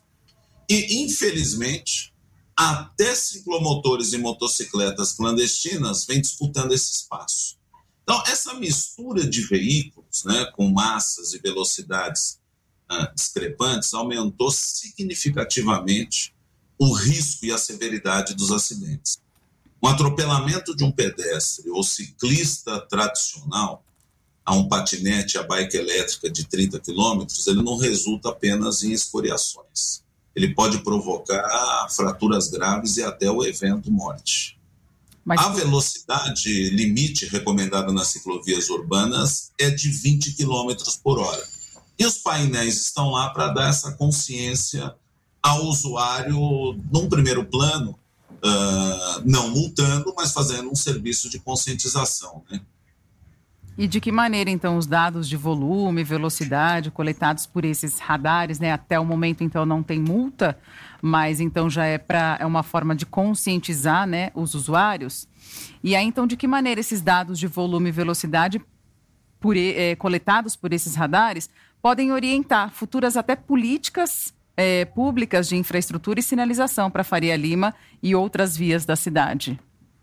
Speaker 10: E, infelizmente, até ciclomotores e motocicletas clandestinas vêm disputando esse espaço. Então, essa mistura de veículos, né, com massas e velocidades ah, discrepantes, aumentou significativamente o risco e a severidade dos acidentes. Um atropelamento de um pedestre ou ciclista tradicional a um patinete, a bike elétrica de trinta quilômetros, ele não resulta apenas em escoriações. Ele pode provocar fraturas graves e até o evento morte.
Speaker 7: Mas...
Speaker 10: A velocidade limite recomendada nas ciclovias urbanas é de vinte quilômetros por hora. E os painéis estão lá para dar essa consciência ao usuário, num primeiro plano, uh, não multando, mas fazendo um serviço de conscientização, né?
Speaker 7: E de que maneira, então, os dados de volume, velocidade coletados por esses radares, né? Até o momento, então, não tem multa, mas então já é, pra, é uma forma de conscientizar, né, os usuários. E aí, então, de que maneira esses dados de volume e velocidade por, é, coletados por esses radares podem orientar futuras até políticas é, públicas de infraestrutura e sinalização para Faria Lima e outras vias da cidade?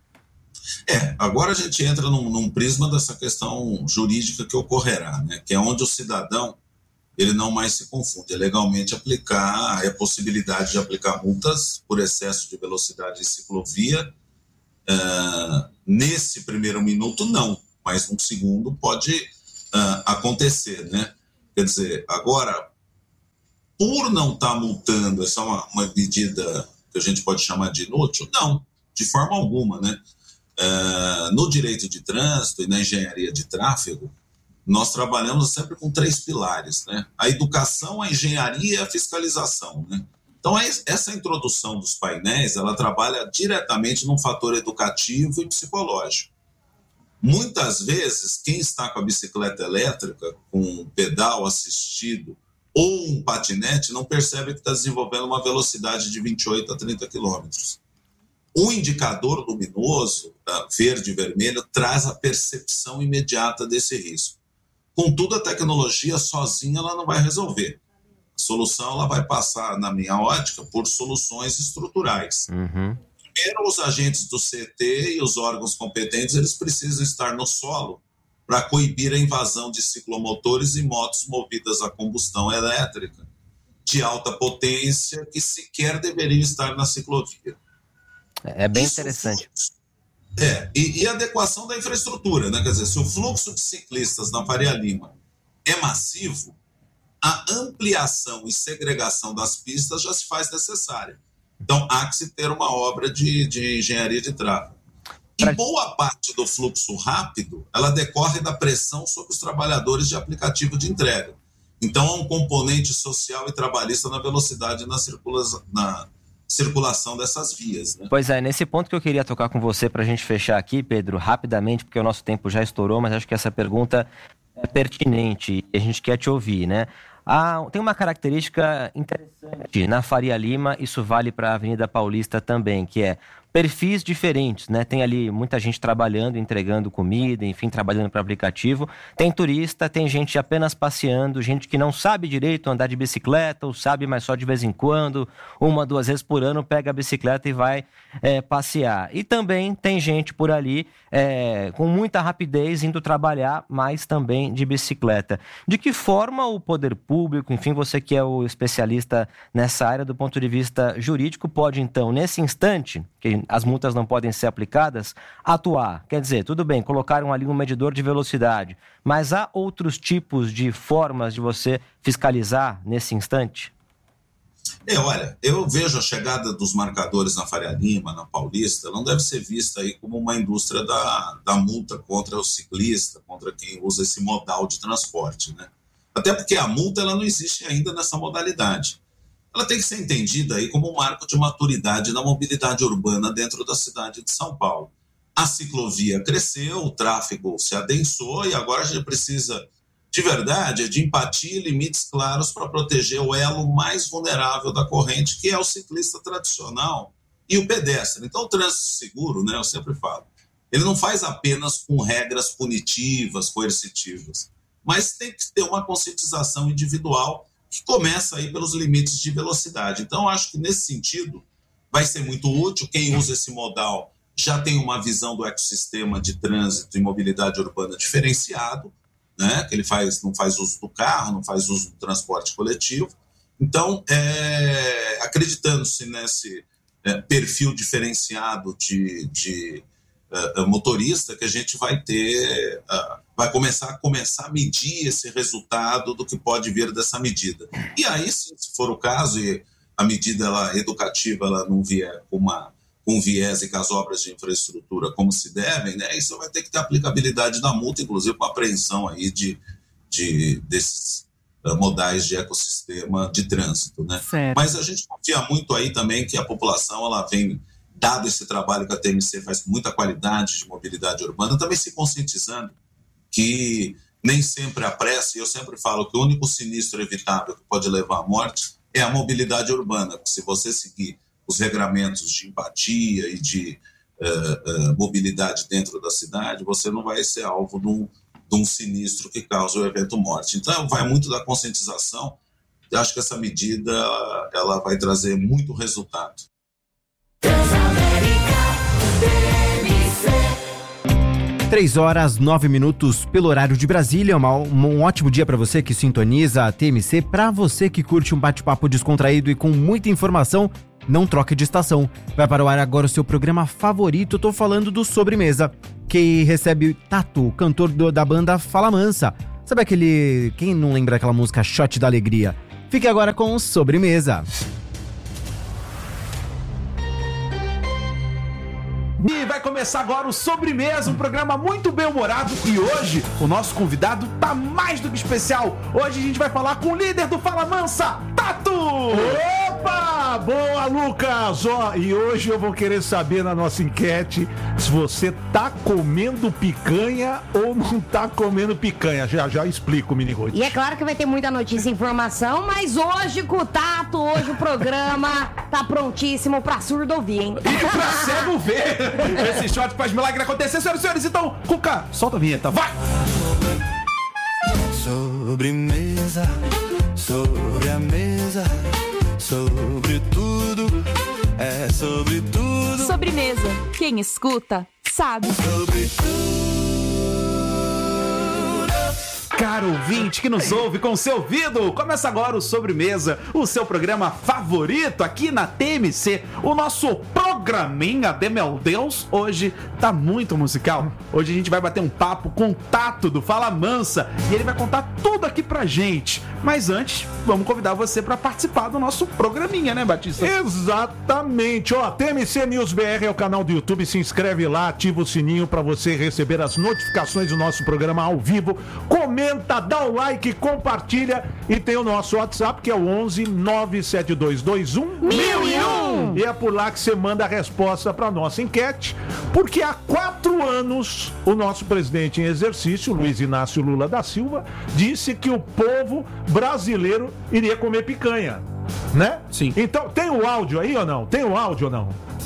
Speaker 10: É, agora a gente entra num, num prisma dessa questão jurídica que ocorrerá, né? Que é onde o cidadão ele não mais se confunde. É legalmente aplicar, é a possibilidade de aplicar multas por excesso de velocidade em ciclovia. Uh, nesse primeiro minuto, não, mas num segundo pode uh, acontecer, né? Quer dizer, agora, por não estar tá multando, essa é uma, uma medida que a gente pode chamar de inútil? Não, de forma alguma, né? Uh, no direito de trânsito e na engenharia de tráfego, nós trabalhamos sempre com três pilares, né? A educação, a engenharia e a fiscalização, né? Então, essa introdução dos painéis, ela trabalha diretamente num fator educativo e psicológico. Muitas vezes, quem está com a bicicleta elétrica, com um pedal assistido ou um patinete, não percebe que está desenvolvendo uma velocidade de vinte e oito a trinta quilômetros. O indicador luminoso, verde e vermelho, traz a percepção imediata desse risco. Contudo, a tecnologia sozinha ela não vai resolver. A solução ela vai passar, na minha ótica, por soluções estruturais.
Speaker 11: Uhum.
Speaker 10: Primeiro, os agentes do C T e os órgãos competentes eles precisam estar no solo para coibir a invasão de ciclomotores e motos movidas a combustão elétrica de alta potência que sequer deveriam estar na ciclovia.
Speaker 11: É bem
Speaker 10: Isso,
Speaker 11: interessante.
Speaker 10: É, e, e a adequação da infraestrutura, né? Quer dizer, se o fluxo de ciclistas na Faria Lima é massivo, a ampliação e segregação das pistas já se faz necessária. Então, há que se ter uma obra de, de engenharia de tráfego. E boa parte do fluxo rápido, ela decorre da pressão sobre os trabalhadores de aplicativo de entrega. Então, há um componente social e trabalhista na velocidade e na, circula na circulação dessas vias, né?
Speaker 11: Pois é, nesse ponto que eu queria tocar com você para a gente fechar aqui, Pedro, rapidamente, porque o nosso tempo já estourou, mas acho que essa pergunta é pertinente e a gente quer te ouvir, né? Ah, tem uma característica interessante na Faria Lima, isso vale para a Avenida Paulista também, que é perfis diferentes, né? Tem ali muita gente trabalhando, entregando comida, enfim, trabalhando para aplicativo. Tem turista, tem gente apenas passeando, gente que não sabe direito andar de bicicleta, ou sabe, mas só de vez em quando, uma, duas vezes por ano, pega a bicicleta e vai é, passear. E também tem gente por ali é, com muita rapidez indo trabalhar, mas também de bicicleta. De que forma o poder público, enfim, você que é o especialista nessa área do ponto de vista jurídico, pode então, nesse instante, que as multas não podem ser aplicadas, atuar? Quer dizer, tudo bem, colocaram ali um medidor de velocidade, mas há outros tipos de formas de você fiscalizar nesse instante?
Speaker 10: É, olha, eu vejo a chegada dos marcadores na Faria Lima, na Paulista, não deve ser vista aí como uma indústria da, da multa contra o ciclista, contra quem usa esse modal de transporte, né? Até porque a multa ela não existe ainda nessa modalidade. Ela tem que ser entendida aí como um marco de maturidade na mobilidade urbana dentro da cidade de São Paulo. A ciclovia cresceu, o tráfego se adensou e agora a gente precisa, de verdade, de empatia e limites claros para proteger o elo mais vulnerável da corrente, que é o ciclista tradicional e o pedestre. Então, o trânsito seguro, né, eu sempre falo, ele não faz apenas com regras punitivas, coercitivas, mas tem que ter uma conscientização individual que começa aí pelos limites de velocidade. Então, acho que nesse sentido vai ser muito útil. Quem usa esse modal já tem uma visão do ecossistema de trânsito e mobilidade urbana diferenciado, né? Que ele faz, não faz uso do carro, não faz uso do transporte coletivo. Então, é, acreditando-se nesse é, perfil diferenciado de, de uh, motorista, que a gente vai ter... Uh, vai começar a, começar a medir esse resultado do que pode vir dessa medida. E aí, se for o caso, e a medida ela, educativa ela não vier com, uma, com viés e com as obras de infraestrutura como se devem, né, isso vai ter que ter aplicabilidade da multa, inclusive com a apreensão aí de, de, desses uh, modais de ecossistema de trânsito. Né? Mas a gente confia muito aí também que a população ela vem, dado esse trabalho que a T M C faz com muita qualidade de mobilidade urbana, também se conscientizando que nem sempre a pressa, e eu sempre falo que o único sinistro evitável que pode levar à morte é a mobilidade urbana. Se você seguir os regramentos de empatia e de uh, uh, mobilidade dentro da cidade, você não vai ser alvo de um, de um sinistro que causa o evento morte. Então, vai muito da conscientização. Eu acho que essa medida ela vai trazer muito resultado.
Speaker 9: três horas, nove minutos pelo horário de Brasília. Uma, um ótimo dia para você que sintoniza a T M C. Para você que curte um bate-papo descontraído e com muita informação, não troque de estação. Vai para o ar agora o seu programa favorito. Eu tô falando do Sobremesa, que recebe Tato, cantor do, da banda Fala Mansa. Sabe aquele... Quem não lembra aquela música Shot da Alegria? Fique agora com o Sobremesa.
Speaker 3: E vai começar agora o Sobremesa, um programa muito bem-humorado. E hoje o nosso convidado tá mais do que especial. Hoje a gente vai falar com o líder do Fala Mansa, Tato!
Speaker 12: Opa! Boa, Lucas! Ó, e hoje eu vou querer saber na nossa enquete se você tá comendo picanha ou não tá comendo picanha. Já já explico, Mini Ruth.
Speaker 13: E é claro que vai ter muita notícia e informação, mas hoje com o Tato, hoje o programa tá prontíssimo pra surdo ouvir, hein?
Speaker 3: E pra cego ver! Esse shot faz milagre acontecer, senhoras e senhores. Então, Cuca, solta a vinheta, vai!
Speaker 14: Sobremesa, sobre a mesa, sobre tudo, é sobre tudo.
Speaker 8: Sobremesa, quem escuta, sabe.
Speaker 14: Sobre tudo.
Speaker 3: Caro ouvinte que nos ouve com seu ouvido, começa agora o Sobremesa, o seu programa favorito aqui na T M C, o nosso programinha de meu Deus, hoje tá muito musical. Hoje a gente vai bater um papo com o Tato do Fala Mansa e ele vai contar tudo aqui pra gente. Mas antes, vamos convidar você pra participar do nosso programinha, né, Batista?
Speaker 12: Exatamente, ó, T M C News B R é o canal do YouTube, se inscreve lá, ativa o sininho pra você receber as notificações do nosso programa ao vivo, comenta, dá o like, compartilha e tem o nosso WhatsApp que é o onze nove sete dois dois um mil e um e é por lá que você manda a resposta pra nossa enquete, porque há quatro anos o nosso presidente em exercício, Luiz Inácio Lula da Silva, disse que o povo brasileiro iria comer picanha, né?
Speaker 3: Sim.
Speaker 12: Então, tem o áudio aí ou não? Tem o áudio ou não?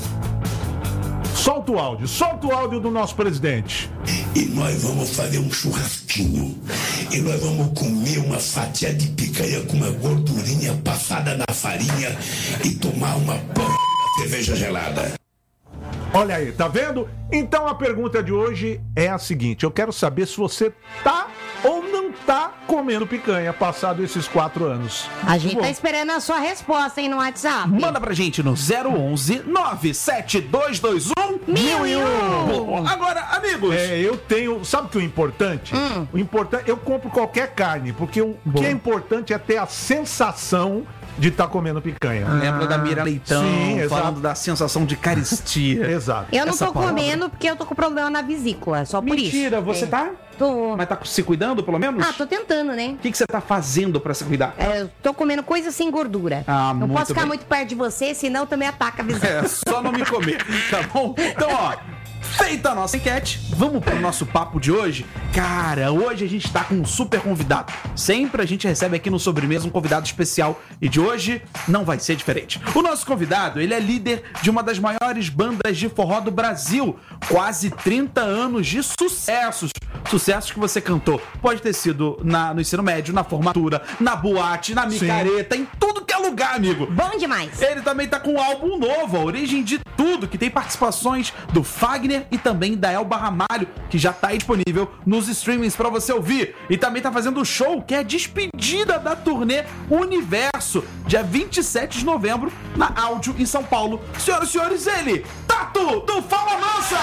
Speaker 12: Solta o áudio, solta o áudio do nosso presidente.
Speaker 14: E nós vamos fazer um churrasquinho. E nós vamos comer uma fatia de picanha com uma gordurinha passada na farinha e tomar uma p... de cerveja gelada.
Speaker 12: Olha aí, tá vendo? Então a pergunta de hoje é a seguinte: eu quero saber se você tá ou não tá comendo picanha passado esses quatro anos.
Speaker 13: A gente
Speaker 12: Bom,
Speaker 13: tá esperando a sua resposta aí no WhatsApp.
Speaker 3: Manda pra gente no zero onze nove sete dois dois um mil e um. Agora, amigos,
Speaker 12: é, eu tenho. Sabe o que é o importante?
Speaker 13: Hum.
Speaker 12: O importante, eu compro qualquer carne, porque o
Speaker 3: Bom.
Speaker 12: que é importante é ter a sensação de estar tá comendo picanha.
Speaker 3: Lembra da Mira Leitão,
Speaker 12: Sim, exato.
Speaker 3: falando da sensação de caristia.
Speaker 12: Exato.
Speaker 13: Eu não
Speaker 3: Essa
Speaker 13: tô
Speaker 3: palavra.
Speaker 13: comendo porque eu tô com problema na vesícula, só por isso.
Speaker 3: Mentira, você
Speaker 13: É.
Speaker 3: tá?
Speaker 13: Tô.
Speaker 3: Mas tá se cuidando, pelo menos?
Speaker 13: Ah, tô tentando, né?
Speaker 3: O que, que você tá fazendo pra se cuidar?
Speaker 13: É, eu tô comendo coisa sem gordura.
Speaker 3: Ah,
Speaker 13: não
Speaker 3: muito
Speaker 13: posso ficar
Speaker 3: bem.
Speaker 13: muito perto de você, senão também ataca a vesícula.
Speaker 3: É, só não me comer, tá bom? Então, ó, feita a nossa enquete, vamos pro nosso papo de hoje? Cara, hoje a gente tá com um super convidado. Sempre a gente recebe aqui no Sobremesa um convidado especial e de hoje não vai ser diferente. O nosso convidado, ele é líder de uma das maiores bandas de forró do Brasil. Quase trinta anos de sucessos. Sucessos que você cantou. Pode ter sido na, no ensino médio, na formatura, na boate, na micareta, em tudo que é lugar, amigo.
Speaker 13: Bom demais.
Speaker 3: Ele também tá com um álbum novo, A Origem de Tudo, que tem participações do Fagner e também da Elba Ramalho, que já tá aí disponível nos streamings pra você ouvir. E também tá fazendo o show que é a despedida da turnê Universo, dia vinte e sete de novembro, na Áudio, em São Paulo. Senhoras e senhores, ele, Tato, do Fala Mansa!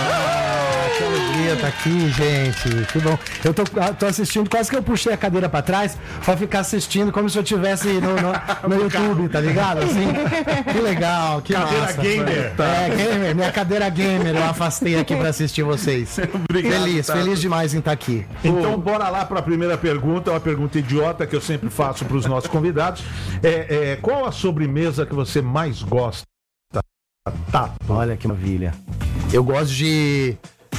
Speaker 15: Ah, que alegria tá aqui, gente. Que bom. Eu tô, tô assistindo, quase que eu puxei a cadeira pra trás pra ficar assistindo como se eu estivesse no, no, no YouTube, tá ligado? Assim, que legal, que
Speaker 12: Cadeira
Speaker 15: massa.
Speaker 12: gamer.
Speaker 15: É, gamer, minha cadeira gamer, eu afastei aqui pra assistir vocês.
Speaker 12: Obrigado,
Speaker 15: feliz,
Speaker 12: Tato.
Speaker 15: feliz demais em estar aqui.
Speaker 12: Então, bora lá para a primeira pergunta, uma pergunta idiota que eu sempre faço para os nossos convidados. É, é, qual a sobremesa que você mais gosta? Tá.
Speaker 15: Olha que maravilha. Eu gosto de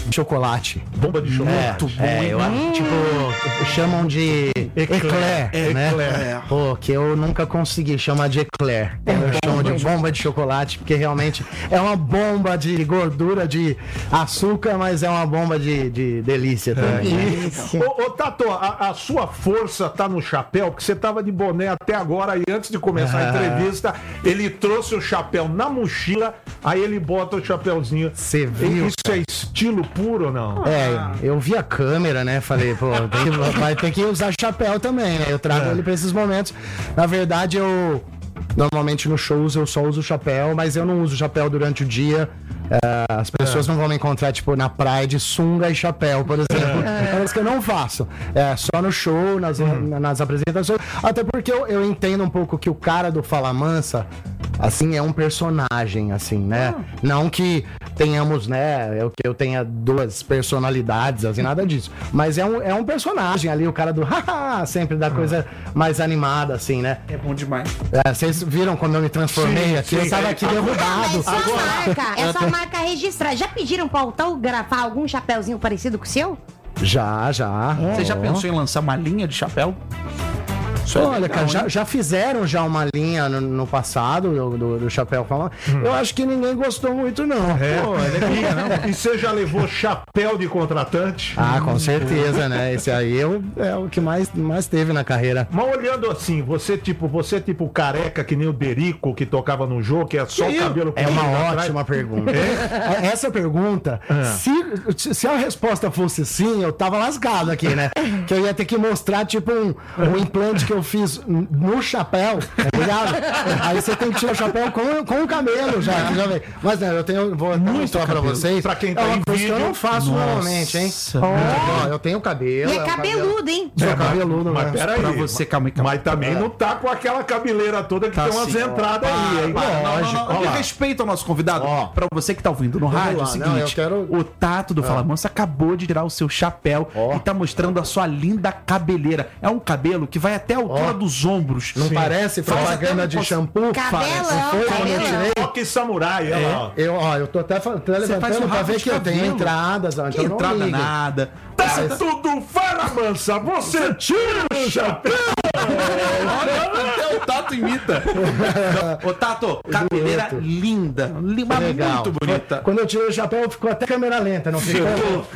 Speaker 15: chocolate.
Speaker 12: Bomba de chocolate.
Speaker 15: É,
Speaker 12: Muito bom,
Speaker 15: é,
Speaker 12: hein?
Speaker 15: eu acho, tipo, chamam de eclair,
Speaker 12: Eclair,
Speaker 15: né?
Speaker 12: eclair.
Speaker 15: Pô, que eu nunca consegui chamar de eclair. Eu chamo de bomba de chocolate, porque realmente é uma bomba de gordura, de açúcar, mas é uma bomba de, de delícia também.
Speaker 12: E, ô, ô, Tato, a, a sua força tá no chapéu, porque você tava de boné até agora, e antes de começar a entrevista, ele trouxe o chapéu na mochila, aí ele bota o chapéuzinho.
Speaker 15: Você viu?
Speaker 12: Isso é estilo puro ou não?
Speaker 15: É, eu vi a câmera, né? Falei, pô, tem que, vai ter que usar chapéu também, né? Eu trago
Speaker 12: É.
Speaker 15: ele pra esses momentos. Na verdade, eu. Normalmente nos shows eu só uso chapéu, mas eu não uso chapéu durante o dia. É, as pessoas
Speaker 12: É.
Speaker 15: não vão me encontrar, tipo, na praia de sunga e chapéu, por exemplo. É isso que eu não faço. É só no show, nas, nas apresentações. Até porque eu, eu entendo um pouco que o cara do Fala Mansa, assim, é um personagem, assim, né? Não que tenhamos, né, eu, que eu tenha duas personalidades, assim, nada disso. Mas é um, é um personagem ali, o cara do haha, sempre da coisa mais animada, assim, né?
Speaker 16: É bom demais.
Speaker 15: É, vocês viram quando eu me transformei
Speaker 12: Sim,
Speaker 15: aqui?
Speaker 12: sim.
Speaker 15: Eu tava aqui derrubado.
Speaker 13: Essa marca, essa marca registrada. Já pediram pra autografar algum chapéuzinho parecido com o seu?
Speaker 15: Já, já.
Speaker 16: Você já
Speaker 15: Ó.
Speaker 16: pensou em lançar uma linha de chapéu? Isso é
Speaker 15: Olha,
Speaker 16: legal,
Speaker 15: cara, já,
Speaker 16: hein?
Speaker 15: já fizeram já uma linha no, no passado do, do, do Chapéu Falando. Eu acho que ninguém gostou muito, não.
Speaker 12: É.
Speaker 15: Pô, ele é pica, não?
Speaker 12: E você já levou chapéu de contratante?
Speaker 15: Ah, com certeza, né? Esse aí é o, é o que mais, mais teve na carreira.
Speaker 12: Mas olhando assim, você tipo, você tipo careca que nem o Derico que tocava no jogo, que é só o cabelo
Speaker 15: É uma
Speaker 12: comprido atrás?
Speaker 15: ótima pergunta. Essa pergunta, se, se a resposta fosse sim, eu tava lascado aqui, né? Que eu ia ter que mostrar, tipo, um, um implante que eu fiz no chapéu, tá ligado? Aí você tem que tirar o chapéu com, com o cabelo já. já vem. Mas né, eu tenho, vou mostrar pra
Speaker 12: cabelo.
Speaker 15: vocês.
Speaker 12: Pra quem tá
Speaker 15: é uma
Speaker 12: em
Speaker 15: coisa que eu
Speaker 12: vídeo.
Speaker 15: não faço
Speaker 12: Nossa.
Speaker 15: normalmente, hein? Ó, eu tenho cabelo.
Speaker 13: E é
Speaker 15: um
Speaker 13: cabeludo, hein?
Speaker 15: Sou
Speaker 12: É, mas-
Speaker 15: cabeludo,
Speaker 12: mas
Speaker 15: né?
Speaker 12: peraí.
Speaker 16: Pra você, calma aí, calma aí.
Speaker 12: Mas também não tá com aquela cabeleira toda que
Speaker 16: Tá
Speaker 12: tem umas
Speaker 16: sim.
Speaker 12: entradas aí, hein?
Speaker 16: Para, não, não,
Speaker 12: Lógico.
Speaker 16: não, não.
Speaker 12: Ó lá.
Speaker 16: Respeita o nosso convidado.
Speaker 15: Ó.
Speaker 16: Pra você que tá ouvindo no
Speaker 15: Vamos
Speaker 16: rádio,
Speaker 15: lá,
Speaker 16: é o seguinte:
Speaker 15: não, eu quero-
Speaker 16: o Tato do Fala Mansa acabou de tirar o seu chapéu
Speaker 15: Ó.
Speaker 16: e tá mostrando a sua linda cabeleira. É um cabelo que vai até a altura
Speaker 15: Ó.
Speaker 16: dos ombros.
Speaker 15: Não
Speaker 12: Sim.
Speaker 15: parece
Speaker 16: Faz
Speaker 15: propaganda
Speaker 16: até
Speaker 15: de
Speaker 16: um-
Speaker 15: shampoo?
Speaker 13: Cabelão,
Speaker 15: Foi quando eu
Speaker 13: cabelão.
Speaker 15: tirei?
Speaker 12: Rock samurai, olha lá.
Speaker 15: Eu, ó, eu tô até, fa- até
Speaker 16: faz um
Speaker 15: levantando pra
Speaker 16: rabo
Speaker 15: ver
Speaker 16: de
Speaker 15: que eu tenho
Speaker 16: cabelo.
Speaker 15: entradas. ó,
Speaker 16: Que
Speaker 15: então não
Speaker 16: entrada
Speaker 15: ligue.
Speaker 16: nada.
Speaker 12: Tá tudo fala, mansa, você tira o chapéu.
Speaker 16: Olha, até o Tato imita. Ô, Tato, cabeleira
Speaker 15: Bonito.
Speaker 16: linda. Linda,
Speaker 15: Legal.
Speaker 16: muito bonita.
Speaker 15: Quando eu tirei o chapéu, ficou até câmera lenta, não ficou?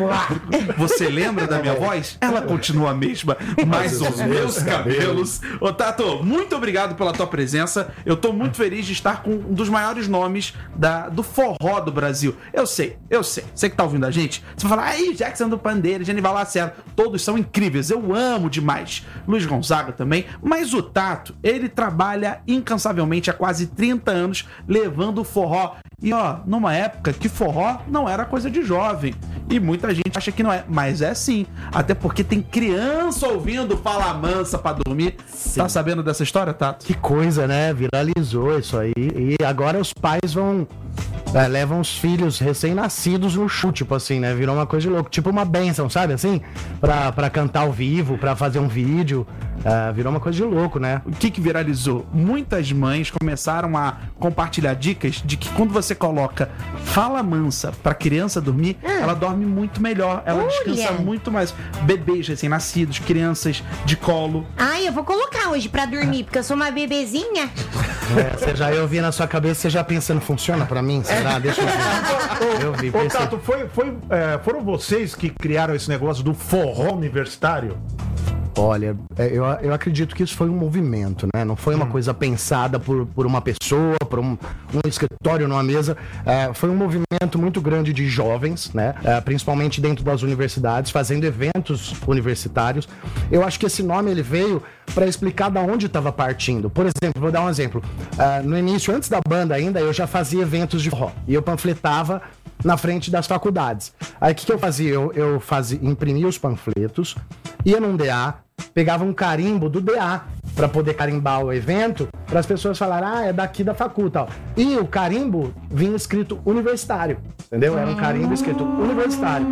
Speaker 16: Você lembra da minha voz? Ela continua a mesma, mas os meus cabelos. Ô, Tato, muito obrigado pela tua presença. Eu tô muito feliz de estar com um dos maiores nomes da, do forró do Brasil. Eu sei, eu sei. Você que tá ouvindo a gente, você vai falar, aí, Jackson do Pandeiro, Genival Lacerda, todos são incríveis. Eu amo demais. Luiz Gonzaga também. Mas o Tato, ele trabalha incansavelmente há quase trinta anos levando o forró. E ó, numa época que forró não era coisa de jovem. E muita gente acha que não é, mas é sim. Até porque tem criança ouvindo Fala Mansa pra dormir. Tá sabendo dessa história, Tato?
Speaker 15: Que coisa, né? Viralizou isso aí. E agora os pais vão. é, levam os filhos recém-nascidos no show, tipo assim, né? Virou uma coisa de louco. Tipo uma bênção, sabe assim? Pra, pra cantar ao vivo, pra fazer um vídeo. É, virou uma coisa de louco, né?
Speaker 16: O que que viralizou? Muitas mães começaram a compartilhar dicas de que quando você coloca Fala Mansa pra criança dormir, ela dorme muito melhor, ela
Speaker 13: Olha.
Speaker 16: descansa muito mais. Bebês recém-nascidos, crianças de colo.
Speaker 13: Ai, eu vou colocar hoje pra dormir, porque eu sou uma bebezinha.
Speaker 15: É, você já eu vi na sua cabeça, você já pensando, funciona pra mim? Será? Deixa eu ver. Eu vi,
Speaker 12: Ô,
Speaker 15: pensei.
Speaker 12: Tato, foi, foi, é, foram vocês que criaram esse negócio do forró universitário?
Speaker 15: Olha, é, eu, eu acredito que isso foi um movimento, né? Não foi uma coisa pensada por, por uma pessoa, por um, um escritório numa mesa. É, foi um movimento muito grande de jovens, né? É, principalmente dentro das universidades, fazendo eventos universitários. Eu acho que esse nome ele veio para explicar da onde estava partindo. Por exemplo, vou dar um exemplo. É, no início, antes da banda ainda, eu já fazia eventos de forró. E eu panfletava na frente das faculdades. Aí o que, que eu fazia? Eu, eu fazia, imprimia os panfletos, ia num D A, pegava um carimbo do D A para poder carimbar o evento, para as pessoas falarem, ah, é daqui da facu e tal. E o carimbo vinha escrito universitário, entendeu? Era um carimbo escrito universitário.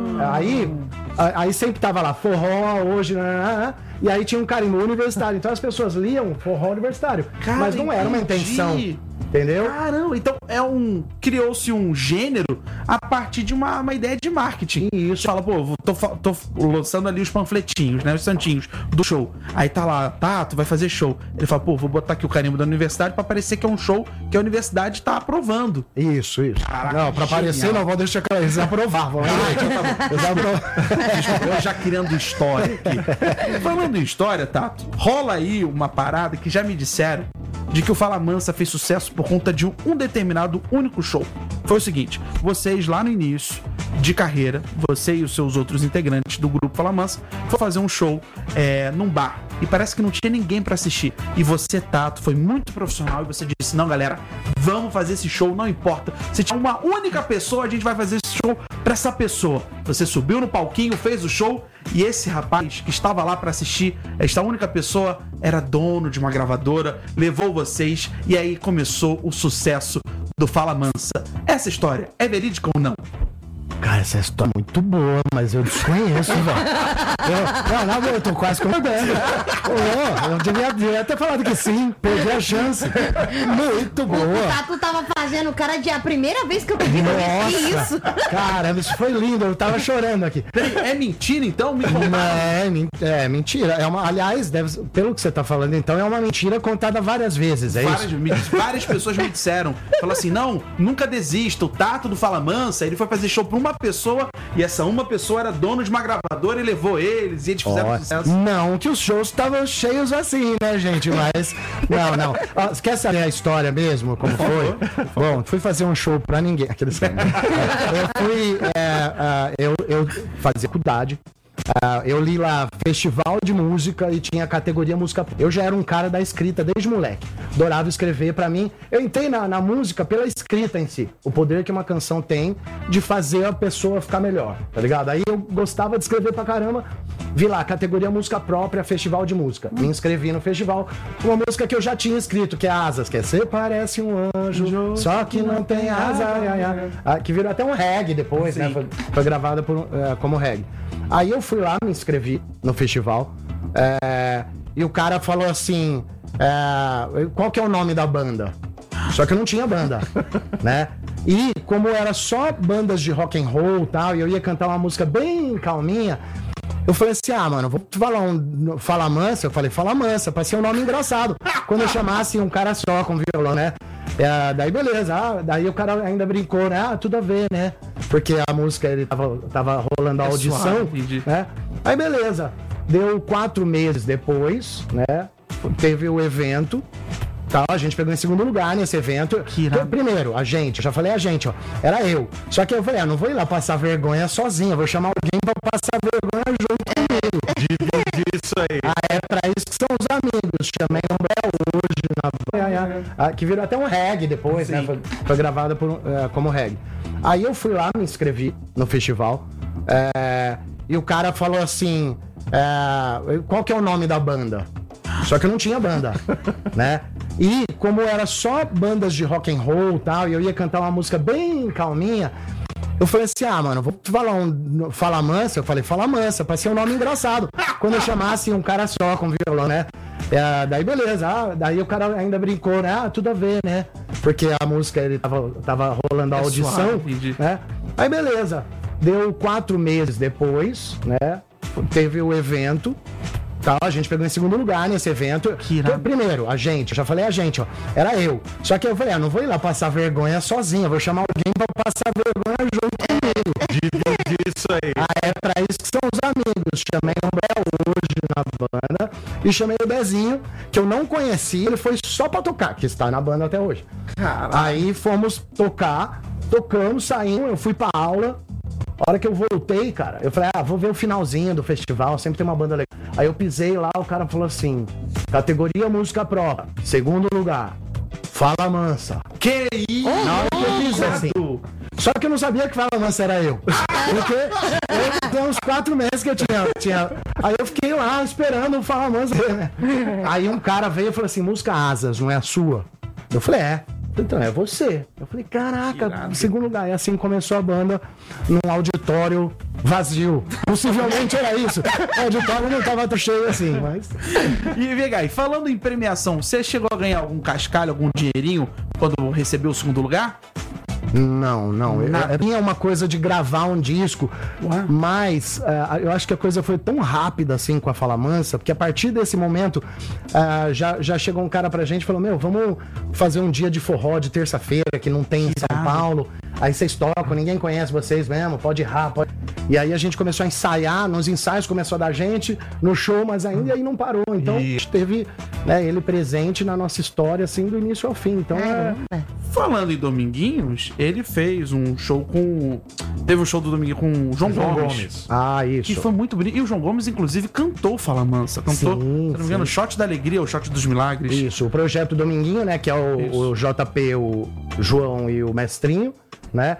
Speaker 15: Aí, a- aí sempre tava lá, forró, hoje, né, né, né, e aí tinha um carimbo universitário. Então as pessoas liam forró universitário.
Speaker 16: Cara,
Speaker 15: mas não era uma
Speaker 16: entendi.
Speaker 15: intenção Entendeu?
Speaker 16: Caramba, então é um. Criou-se um gênero a partir de uma, uma ideia de marketing. Isso. Fala, pô, vou- tô, fa- tô lançando ali os panfletinhos, né? Os santinhos do show. Aí tá lá, tá, tu vai fazer show. Ele fala, pô, vou botar aqui o carimbo da universidade pra parecer que é um show que a universidade tá aprovando.
Speaker 15: Isso, isso.
Speaker 16: Caraca,
Speaker 15: não, pra aparecer,
Speaker 16: genial.
Speaker 15: não, vou deixar que eles aprovavam.
Speaker 16: Ah, então tá bom.
Speaker 15: Eles aprovavam.
Speaker 16: Desculpa, eu já criando história aqui. Falando em história, Tato, rola aí uma parada que já me disseram de que o Fala Mansa fez sucesso por conta de um, um determinado único show. Foi o seguinte, vocês lá no início de carreira, você e os seus outros integrantes do grupo Fala Mansa, foram fazer um show é, num bar. E parece que não tinha ninguém pra assistir. E você, Tato, foi muito profissional e você disse, não, galera, vamos fazer esse show, não importa. Se tiver uma única pessoa, a gente vai fazer esse show pra essa pessoa. Você subiu no palquinho, fez o show e esse rapaz que estava lá pra assistir, esta única pessoa, era dono de uma gravadora, levou vocês e aí começou o sucesso do Fala Mansa. Essa história é verídica ou não?
Speaker 15: Cara, essa história é muito boa, mas eu desconheço, velho. Eu- Não, não, eu tô quase concordando. Ô, eu devia, devia ter falado que sim, perdi a chance. Muito
Speaker 13: O
Speaker 15: boa.
Speaker 13: Tato tava fazendo cara de a primeira vez que eu peguei pra ver que
Speaker 15: Nossa,
Speaker 13: isso.
Speaker 15: caramba, isso foi lindo, eu tava chorando aqui.
Speaker 16: É mentira, então? Me
Speaker 15: Não, é, men- é mentira. É uma, aliás, deve, pelo que você tá falando, então, é uma mentira contada várias vezes, é
Speaker 16: Várias,
Speaker 15: isso?
Speaker 16: me- várias pessoas me disseram. Falou assim, não, nunca desista. O Tato do Fala Mansa, ele foi fazer show pra uma pessoa e essa uma pessoa era dono de uma gravadora e levou eles e eles fizeram
Speaker 15: Ó,
Speaker 16: sucesso.
Speaker 15: não que os shows estavam cheios assim, né, gente? Mas. Não, não. Ó, você quer saber a história mesmo? Como foi? Bom, fui fazer um show pra ninguém. Aqueles caras. Eu fui. é, ah, eu, eu fazia faculdade. Ah, eu li lá festival de música e tinha a categoria música. Eu já era um cara da escrita desde moleque. Adorava escrever. Pra mim, eu entrei na, na música pela escrita em si. O poder que uma canção tem de fazer a pessoa ficar melhor, tá ligado? Aí eu gostava de escrever pra caramba. Vi lá, categoria música própria, festival de música. Me inscrevi no festival com uma música que eu já tinha escrito, que é Asas, que é Você parece um anjo, só que não tem asa, ai, ai, ai. Ah, que virou até um reggae depois, né? Foi, foi gravada por, eh, como reggae. Aí eu fui lá, me inscrevi no festival, é, e o cara falou assim, é, qual que é o nome da banda? Só que eu não tinha banda, né? E como era só bandas de rock and roll e tal, e eu ia cantar uma música bem calminha, eu falei assim, ah, mano, vou falar um Fala Mansa. Eu falei, Fala Mansa, pra ser um nome engraçado. Quando eu chamasse um cara só com violão, né? É, daí beleza, ah, daí o cara ainda brincou, né? Ah, tudo a ver, né? Porque a música, ele tava, tava rolando a
Speaker 16: É
Speaker 15: audição,
Speaker 16: suave, entendi.
Speaker 15: né? Aí beleza, deu quatro meses depois, né? Teve o evento. Tal, a gente pegou em segundo lugar nesse evento. Então, primeiro, a gente, eu já falei a gente, ó, era eu. Só que eu falei, ah, não vou ir lá passar vergonha sozinho, eu vou chamar alguém pra passar vergonha junto comigo.
Speaker 12: Divide isso aí.
Speaker 15: Ah, é pra isso que são os amigos. Chamei um Bel hoje na banda, ah, que virou até um reggae depois, né? Foi, foi gravada por, eh, como reggae. Aí eu fui lá, me inscrevi no festival, eh, e o cara falou assim, eh, qual que é o nome da banda? Só que eu não tinha banda, né? E como era só bandas de rock and roll e tal, e eu ia cantar uma música bem calminha, eu falei assim, ah, mano, vou falar um Fala Mansa. Eu falei, Fala Mansa, pra ser um nome engraçado. Quando eu chamasse um cara só com violão, né? É, daí beleza, ah, daí o cara ainda brincou, né? Ah, tudo a ver, né? Porque a música, ele tava, tava rolando a
Speaker 16: É
Speaker 15: audição,
Speaker 16: suave,
Speaker 15: né? Aí beleza, deu quatro meses depois, né? Teve o evento. Tal, a gente pegou em segundo lugar nesse evento. Então, primeiro, a gente, eu já falei a gente, ó, era eu. Só que eu falei, ah, não vou ir lá passar vergonha sozinho, eu vou chamar alguém pra passar vergonha junto comigo.
Speaker 12: Divide isso aí.
Speaker 15: Ah, é pra isso que são os amigos. Chamei um Bel hoje na banda e chamei o Bezinho, que eu não conhecia, ele foi só pra tocar, que está na banda até hoje.
Speaker 16: Caraca.
Speaker 15: Aí fomos tocar, tocamos, saímos, eu fui pra aula. A hora que eu voltei, cara, eu falei, ah, vou ver o finalzinho do festival, sempre tem uma banda legal. Aí eu pisei lá, o cara falou assim, categoria música própria, segundo lugar, Fala Mansa.
Speaker 16: Que isso?
Speaker 15: Na hora que eu fiz assim. Só que eu não sabia que Fala Mansa era eu. Porque eu tenho uns quatro meses que eu tinha, tinha... Aí eu fiquei lá esperando o Fala Mansa. Aí um cara veio e falou assim, música Asas, não é a sua? Eu falei, é. Então, é você. Eu falei, caraca, em segundo lugar. E assim começou a banda num auditório vazio. Possivelmente era isso. O auditório não tava tão cheio assim, mas...
Speaker 16: E, Vegai, falando em premiação, você chegou a ganhar algum cascalho, algum dinheirinho quando recebeu o segundo lugar?
Speaker 15: Não, não.
Speaker 16: Nada.
Speaker 15: Tinha uma coisa de gravar um disco,
Speaker 16: Ué.
Speaker 15: mas uh, eu acho que a coisa foi tão rápida assim com a Fala Mansa, porque a partir desse momento uh, já, já chegou um cara pra gente e falou: meu, vamos fazer um dia de forró de terça-feira que não tem em São Paulo. Aí vocês tocam, ninguém conhece vocês mesmo, pode errar, pode... E aí a gente começou a ensaiar, nos ensaios começou a dar gente, no show, mas ainda e aí não parou. Então a gente teve, né, ele presente na nossa história, assim, do início ao fim. Então é...
Speaker 16: Falando em Dominguinhos, ele fez um show com... Teve um show do Dominguinho com o João, João Gomes. Gomes.
Speaker 15: Ah, isso.
Speaker 16: Que foi muito bonito. E o João Gomes, inclusive, cantou Fala Mansa. Cantou, sim, se não me engano, Shot da Alegria ou Shot dos Milagres.
Speaker 15: Isso, o projeto Dominguinho, né, que é o, o J P, o João e o Mestrinho, né?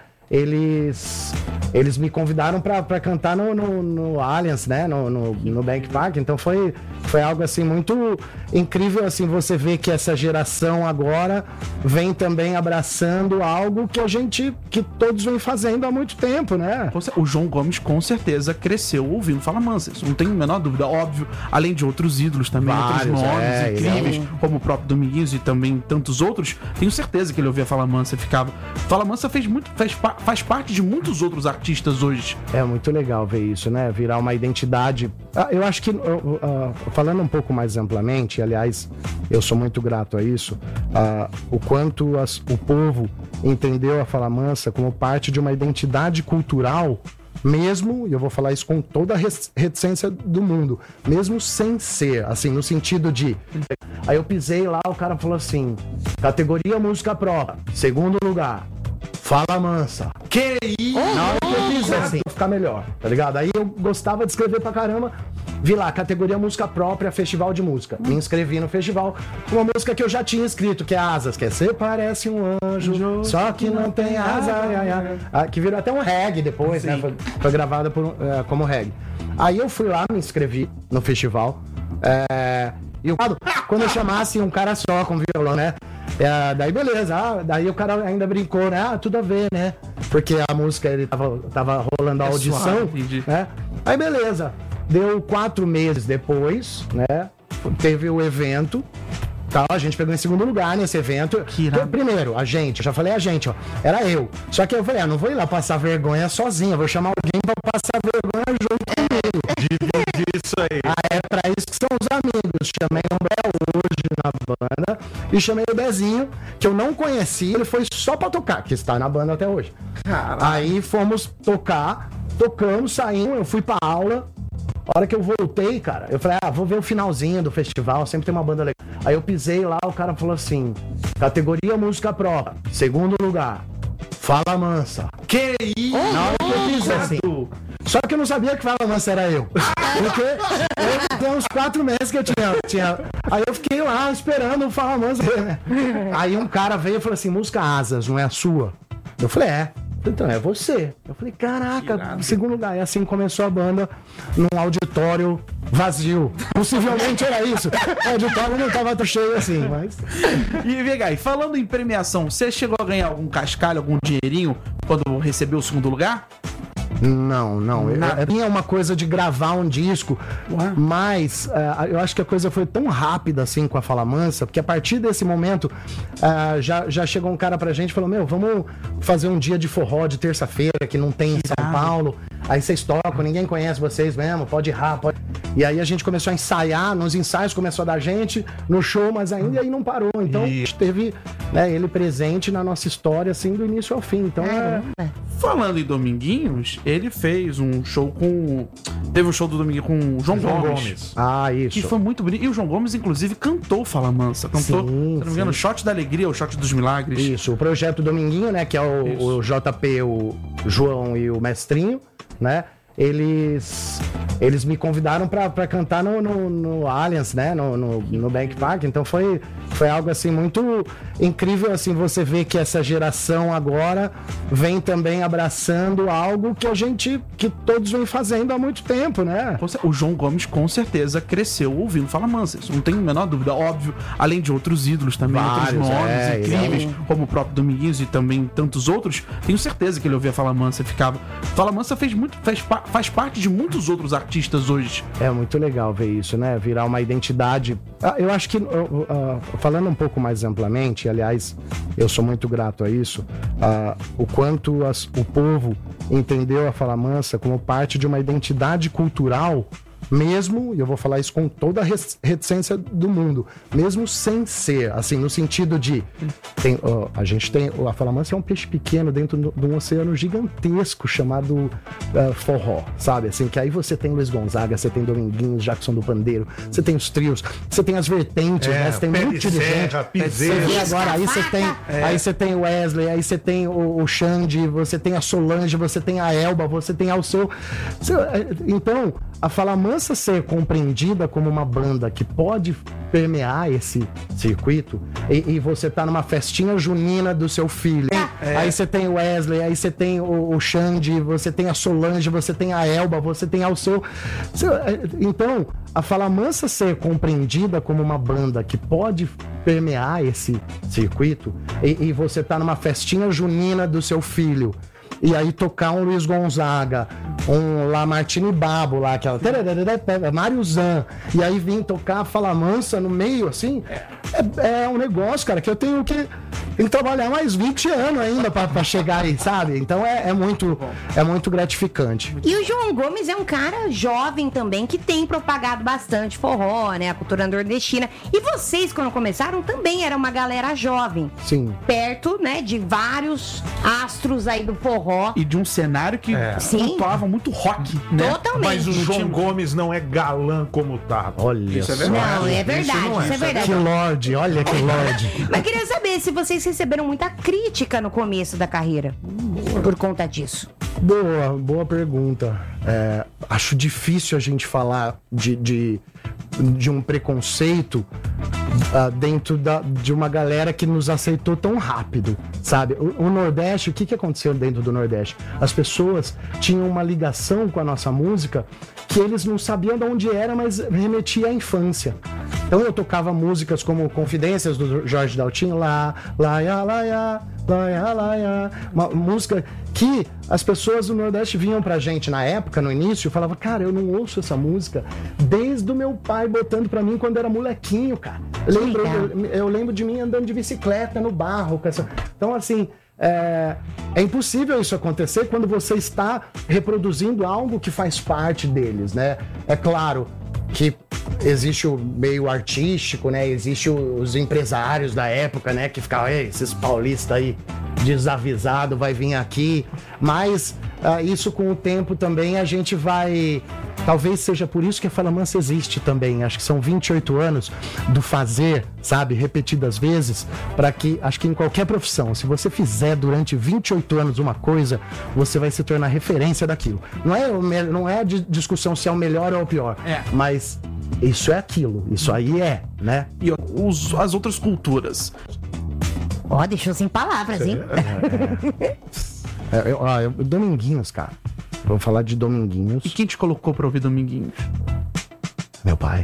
Speaker 15: Eles, eles me convidaram pra, pra cantar no, no, no Allianz, né? No, no, no Bank Park. Então foi, foi algo assim muito incrível, assim, você vê que essa geração agora vem também abraçando algo que a gente, que todos vem fazendo há muito tempo, né?
Speaker 16: O João Gomes com certeza cresceu ouvindo Fala Mansa, isso não tem a menor dúvida, óbvio, além de outros ídolos também,
Speaker 15: vários,
Speaker 16: outros nomes
Speaker 15: é,
Speaker 16: incríveis,
Speaker 15: é.
Speaker 16: como o próprio Dominguinhos e também tantos outros. Tenho certeza que ele ouvia Fala Mansa e ficava. Fala Mansa fez muito, fez, faz parte de muitos outros artistas hoje.
Speaker 15: É muito legal ver isso, né? Virar uma identidade. Eu acho que, uh, uh, falando um pouco mais amplamente, aliás, eu sou muito grato a isso, uh, o quanto as, o povo entendeu a Fala Mansa como parte de uma identidade cultural, mesmo, e eu vou falar isso com toda a reticência do mundo, mesmo sem ser, assim, no sentido de... Aí eu pisei lá, o cara falou assim, categoria música própria, segundo lugar, Fala Mansa.
Speaker 16: Que isso?
Speaker 15: Na hora que eu fiz assim, pra ficar melhor, tá ligado? Aí eu gostava de escrever pra caramba. Vi lá, categoria música própria, festival de música. Me inscrevi no festival com uma música que eu já tinha escrito, que é Asas, que é Você Parece um Anjo, Só Que Não Tem Asa, ai, ai, ai. Ah, que virou até um reggae depois, sim, né? Foi, foi gravada por, uh, como reggae. Aí eu fui lá, me inscrevi no festival. É, e o quando eu chamasse um cara só com violão, né? É, daí beleza, ah, daí o cara ainda brincou, né? Ah, tudo a ver, né? Porque a música, ele tava, tava rolando a é audição, suave, né? Aí beleza, deu quatro meses depois, né? Teve o evento, tal, a gente pegou em segundo lugar nesse evento. Então, primeiro, a gente, eu já falei a gente, ó, era eu. Só que eu falei, ah, não vou ir lá passar vergonha sozinho, eu vou chamar alguém pra passar vergonha junto comigo.
Speaker 12: Dividir isso aí.
Speaker 15: Ah, é pra isso que são os amigos. Chamei o Bé hoje na banda e chamei o Bezinho, que eu não conhecia, ele foi só pra tocar, que está na banda até hoje. Caraca. Aí fomos tocar, tocamos, saímos, eu fui pra aula. A hora que eu voltei, cara, eu falei, ah, vou ver o finalzinho do festival, sempre tem uma banda legal. Aí eu pisei lá, o cara falou assim, categoria música própria, segundo lugar, Fala Mansa.
Speaker 16: Que isso?
Speaker 15: Na hora que eu fiz assim. Só que eu não sabia que Fala Mansa era eu. Porque eu tinha uns quatro meses que eu tinha, tinha... Aí eu fiquei lá esperando o Fala Mansa. Aí um cara veio e falou assim, música Asas, não é a sua? Eu falei, é. Então, é você. Eu falei, caraca, segundo lugar. E assim começou a banda num auditório vazio. Possivelmente era isso. O auditório não estava tão cheio assim, mas...
Speaker 16: E, Vegai, falando em premiação, você chegou a ganhar algum cascalho, algum dinheirinho quando recebeu o segundo lugar?
Speaker 15: Não, não. Eu, eu tinha uma coisa de gravar um disco, ué, mas uh, eu acho que a coisa foi tão rápida assim com a Fala Mansa, porque a partir desse momento uh, já, já chegou um cara pra gente e falou, meu, vamos fazer um dia de forró de terça-feira que não tem em São Paulo. Aí vocês tocam, ninguém conhece vocês mesmo, pode errar, pode... E aí a gente começou a ensaiar, nos ensaios começou a dar gente, no show, mas ainda e aí não parou. Então a gente teve, né, ele presente na nossa história, assim, do início ao fim. Então é...
Speaker 16: Falando em Dominguinhos, ele fez um show com... Teve um show do Dominguinho com o João, João Gomes. Gomes.
Speaker 15: Ah, isso.
Speaker 16: Que foi muito bonito. E o João Gomes, inclusive, cantou Fala Mansa. Cantou, sim, se não me engano, Shot da Alegria ou Shot dos Milagres.
Speaker 15: Isso, o projeto Dominguinho, né, que é o, o J P, o João e o Mestrinho, né? Eles, eles me convidaram pra, pra cantar no, no, no Allianz, né? No, no, no Bank Park. Então foi, foi algo assim muito incrível, assim, você vê que essa geração agora vem também abraçando algo que a gente, que todos vem fazendo há muito tempo, né?
Speaker 16: O João Gomes com certeza cresceu ouvindo Fala Mansa, isso não tem a menor dúvida, óbvio, além de outros ídolos também, vários, outros nomes é, incríveis, é. como o próprio Dominguinhos e também tantos outros. Tenho certeza que ele ouvia Fala Mansa e ficava. Fala Mansa fez muito, fez, pa- faz parte de muitos outros artistas hoje.
Speaker 15: É muito legal ver isso, né? Virar uma identidade. Ah, Eu acho que, uh, uh, falando um pouco mais amplamente, aliás, eu sou muito grato a isso, uh, o quanto as- o povo entendeu a Fala Mansa como parte de uma identidade cultural, mesmo, e eu vou falar isso com toda a res- reticência do mundo, mesmo sem ser, assim, no sentido de, tem, ó, a gente tem, a Fala Mansa é um peixe pequeno dentro do- de um oceano gigantesco chamado ah, forró, sabe? Assim, que aí você tem Luiz Gonzaga, você tem Dominguinhos, Jackson do Pandeiro, você tem os trios, você tem as vertentes,
Speaker 12: É,
Speaker 15: né? Você tem
Speaker 12: Pé
Speaker 15: muito
Speaker 12: de
Speaker 15: de gente.
Speaker 12: Serra, Piseiro.
Speaker 15: Você vê agora, aí você tem,
Speaker 12: É.
Speaker 15: aí você tem o Wesley, aí você tem o, o Xande, você tem a Solange, você tem a Elba, você tem ao seu. Então, a Fala Mansa ser compreendida como uma banda que pode permear esse circuito e, e você tá numa festinha junina do seu filho.
Speaker 12: É.
Speaker 15: Aí você tem o Wesley, aí você tem o, o Xande, você tem a Solange, você tem a Elba, você tem ao seu. Então, a Fala Mansa ser compreendida como uma banda que pode permear esse circuito e, e você tá numa festinha junina do seu filho. E aí tocar um Luiz Gonzaga, um Lamartine Babo lá, aquela Mário Zan, e aí vir tocar a Fala Mansa no meio, assim, é, é um negócio, cara, que eu tenho que, tenho que trabalhar mais vinte anos ainda pra, pra chegar aí, sabe? Então é, é, muito, é muito gratificante.
Speaker 13: E o João Gomes é um cara jovem também, que tem propagado bastante forró, né? A cultura nordestina. E vocês, quando começaram, também era uma galera jovem.
Speaker 15: Sim.
Speaker 13: Perto, né, de vários astros aí do forró.
Speaker 16: E de um cenário que pontuava muito rock, né?
Speaker 13: Totalmente.
Speaker 12: Mas o João Gomes não é galã como tá.
Speaker 15: Olha
Speaker 12: isso é
Speaker 15: só.
Speaker 12: verdade.
Speaker 13: Não, é verdade, isso é verdade.
Speaker 15: Que lorde, olha que lorde.
Speaker 13: Mas queria saber se vocês receberam muita crítica no começo da carreira por conta disso.
Speaker 15: Boa, boa pergunta. É, acho difícil a gente falar de, de, de um preconceito uh, dentro da, de uma galera que nos aceitou tão rápido, sabe? O, o Nordeste, o que, que aconteceu dentro do Nordeste? As pessoas tinham uma ligação com a nossa música que eles não sabiam de onde era, mas remetia à infância. Então eu tocava músicas como Confidências do Jorge Daltinho, lá, lá, ya, lá, ya, lá, ya, lá, ya. Uma música que as pessoas do Nordeste vinham pra gente na época, no início, e falavam, cara, eu não ouço essa música desde o meu pai botando pra mim quando era molequinho, cara. Eu lembro, eu, eu lembro de mim andando de bicicleta no barro. Com essa... Então, assim, é, é impossível isso acontecer quando você está reproduzindo algo que faz parte deles, né? É claro que existe o meio artístico, né? Existe os empresários da época, né? Que ficavam, ei, esses paulistas aí desavisado vai vir aqui. Mas uh, isso com o tempo também a gente vai... Talvez seja por isso que a Fala Mansa existe também. Acho que são vinte e oito anos do fazer, sabe? Repetidas vezes, para que, acho que em qualquer profissão, se você fizer durante vinte e oito anos uma coisa, você vai se tornar referência daquilo. Não é, o me- não é a di- discussão se é o melhor ou o pior,
Speaker 16: É.
Speaker 15: mas isso é aquilo, isso aí é, né?
Speaker 16: E os, as outras culturas.
Speaker 13: Ó, deixou sem palavras, hein?
Speaker 15: É, eu, ó, eu- Dominguinhos, cara. Vou falar de Dominguinhos.
Speaker 16: E quem te colocou pra ouvir Dominguinhos?
Speaker 15: Meu pai.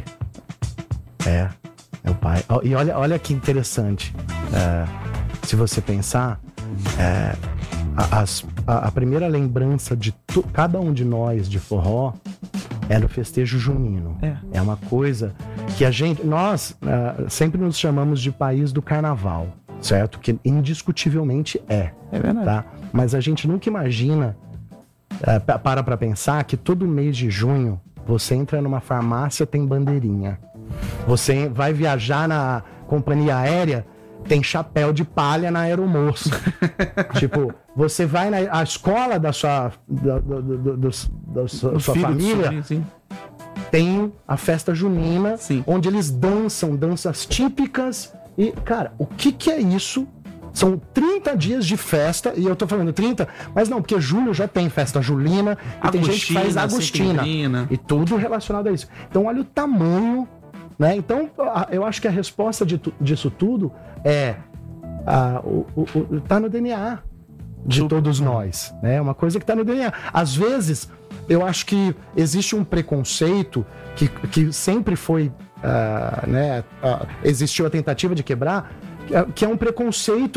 Speaker 15: É, meu pai. Ó, E olha, olha que interessante. É, se você pensar, é, a, as- a- a primeira lembrança de tu- cada um de nós de forró era o festejo junino.
Speaker 16: É.
Speaker 15: É uma coisa que a gente, nós é, sempre nos chamamos de país do carnaval, certo? Que indiscutivelmente é.
Speaker 16: É verdade.
Speaker 15: Tá? Mas a gente nunca imagina, é, pa- para pra pensar que todo mês de junho você entra numa farmácia, tem bandeirinha. Você vai viajar na companhia aérea, tem chapéu de palha na aeromoça. Tipo, você vai na a escola da sua, da, do- do- do- dos- da sua,
Speaker 16: O
Speaker 15: sua
Speaker 16: filho do
Speaker 15: família,
Speaker 16: sobrinho, sim.
Speaker 15: tem a festa junina, onde eles dançam danças típicas. E, cara, o que que é isso? São trinta dias de festa, e eu tô falando trinta, mas não, porque julho já tem festa julina, e tem gente que faz
Speaker 16: Agostina,
Speaker 15: agostina,
Speaker 16: Setembrina.
Speaker 15: e tudo relacionado a isso. Então, olha o tamanho, né? Então, a- eu acho que a resposta de tu- disso tudo é, a, o, o- o- tá no D N A de todos nós, né? É uma coisa que tá no D N A. Às vezes, eu acho que existe um preconceito que, que sempre foi, ah, né? ah, existiu a tentativa de quebrar, que é- que é um preconceito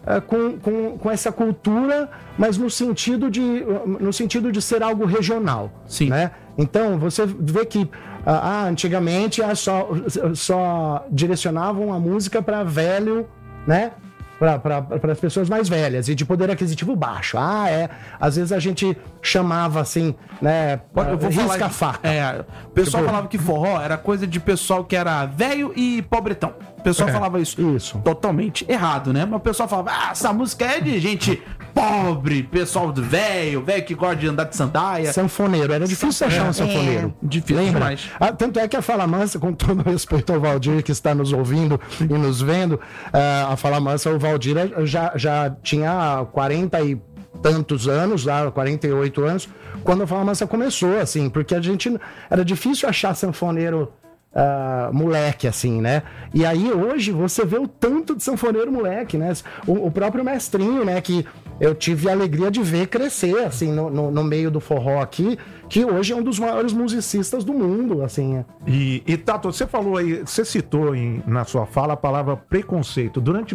Speaker 15: uh, com, com, com essa cultura, mas no sentido de, no sentido de ser algo regional.
Speaker 16: Sim.
Speaker 15: Né? Então, você vê que ah, antigamente ah, só, só direcionavam a música para velho, né? Para as pessoas mais velhas e de poder aquisitivo baixo. Ah, é. Às vezes a gente chamava assim, né?
Speaker 16: Eu vou
Speaker 15: risca
Speaker 16: falar,
Speaker 15: faca.
Speaker 16: É, o pessoal
Speaker 15: Tipo-
Speaker 16: falava que forró era coisa de pessoal que era velho e pobretão. O pessoal
Speaker 15: É,
Speaker 16: falava isso.
Speaker 15: Isso.
Speaker 16: Totalmente errado, né? Mas o pessoal falava, ah, essa música é de gente pobre, pessoal do velho, velho que gosta de andar de sandália.
Speaker 15: Sanfoneiro, era difícil achar um sanfoneiro.
Speaker 16: Difícil
Speaker 15: Lembra?
Speaker 16: demais.
Speaker 15: Ah, tanto é que a Fala Mansa, com todo respeito ao Valdir que está nos ouvindo e nos vendo, ah, a Fala Mansa, o Valdir já, já tinha quarenta e tantos anos, lá, quarenta e oito anos, quando a Fala Mansa começou, assim, porque a gente era difícil achar sanfoneiro ah, moleque, assim, né? E aí hoje você vê o tanto de sanfoneiro moleque, né? O, o próprio Mestrinho, né? Que eu tive a alegria de ver crescer, assim, no, no, no meio do forró aqui, que hoje é um dos maiores musicistas do mundo, assim.
Speaker 12: E, e Tato, você falou aí, você citou em, na sua fala a palavra preconceito. Durante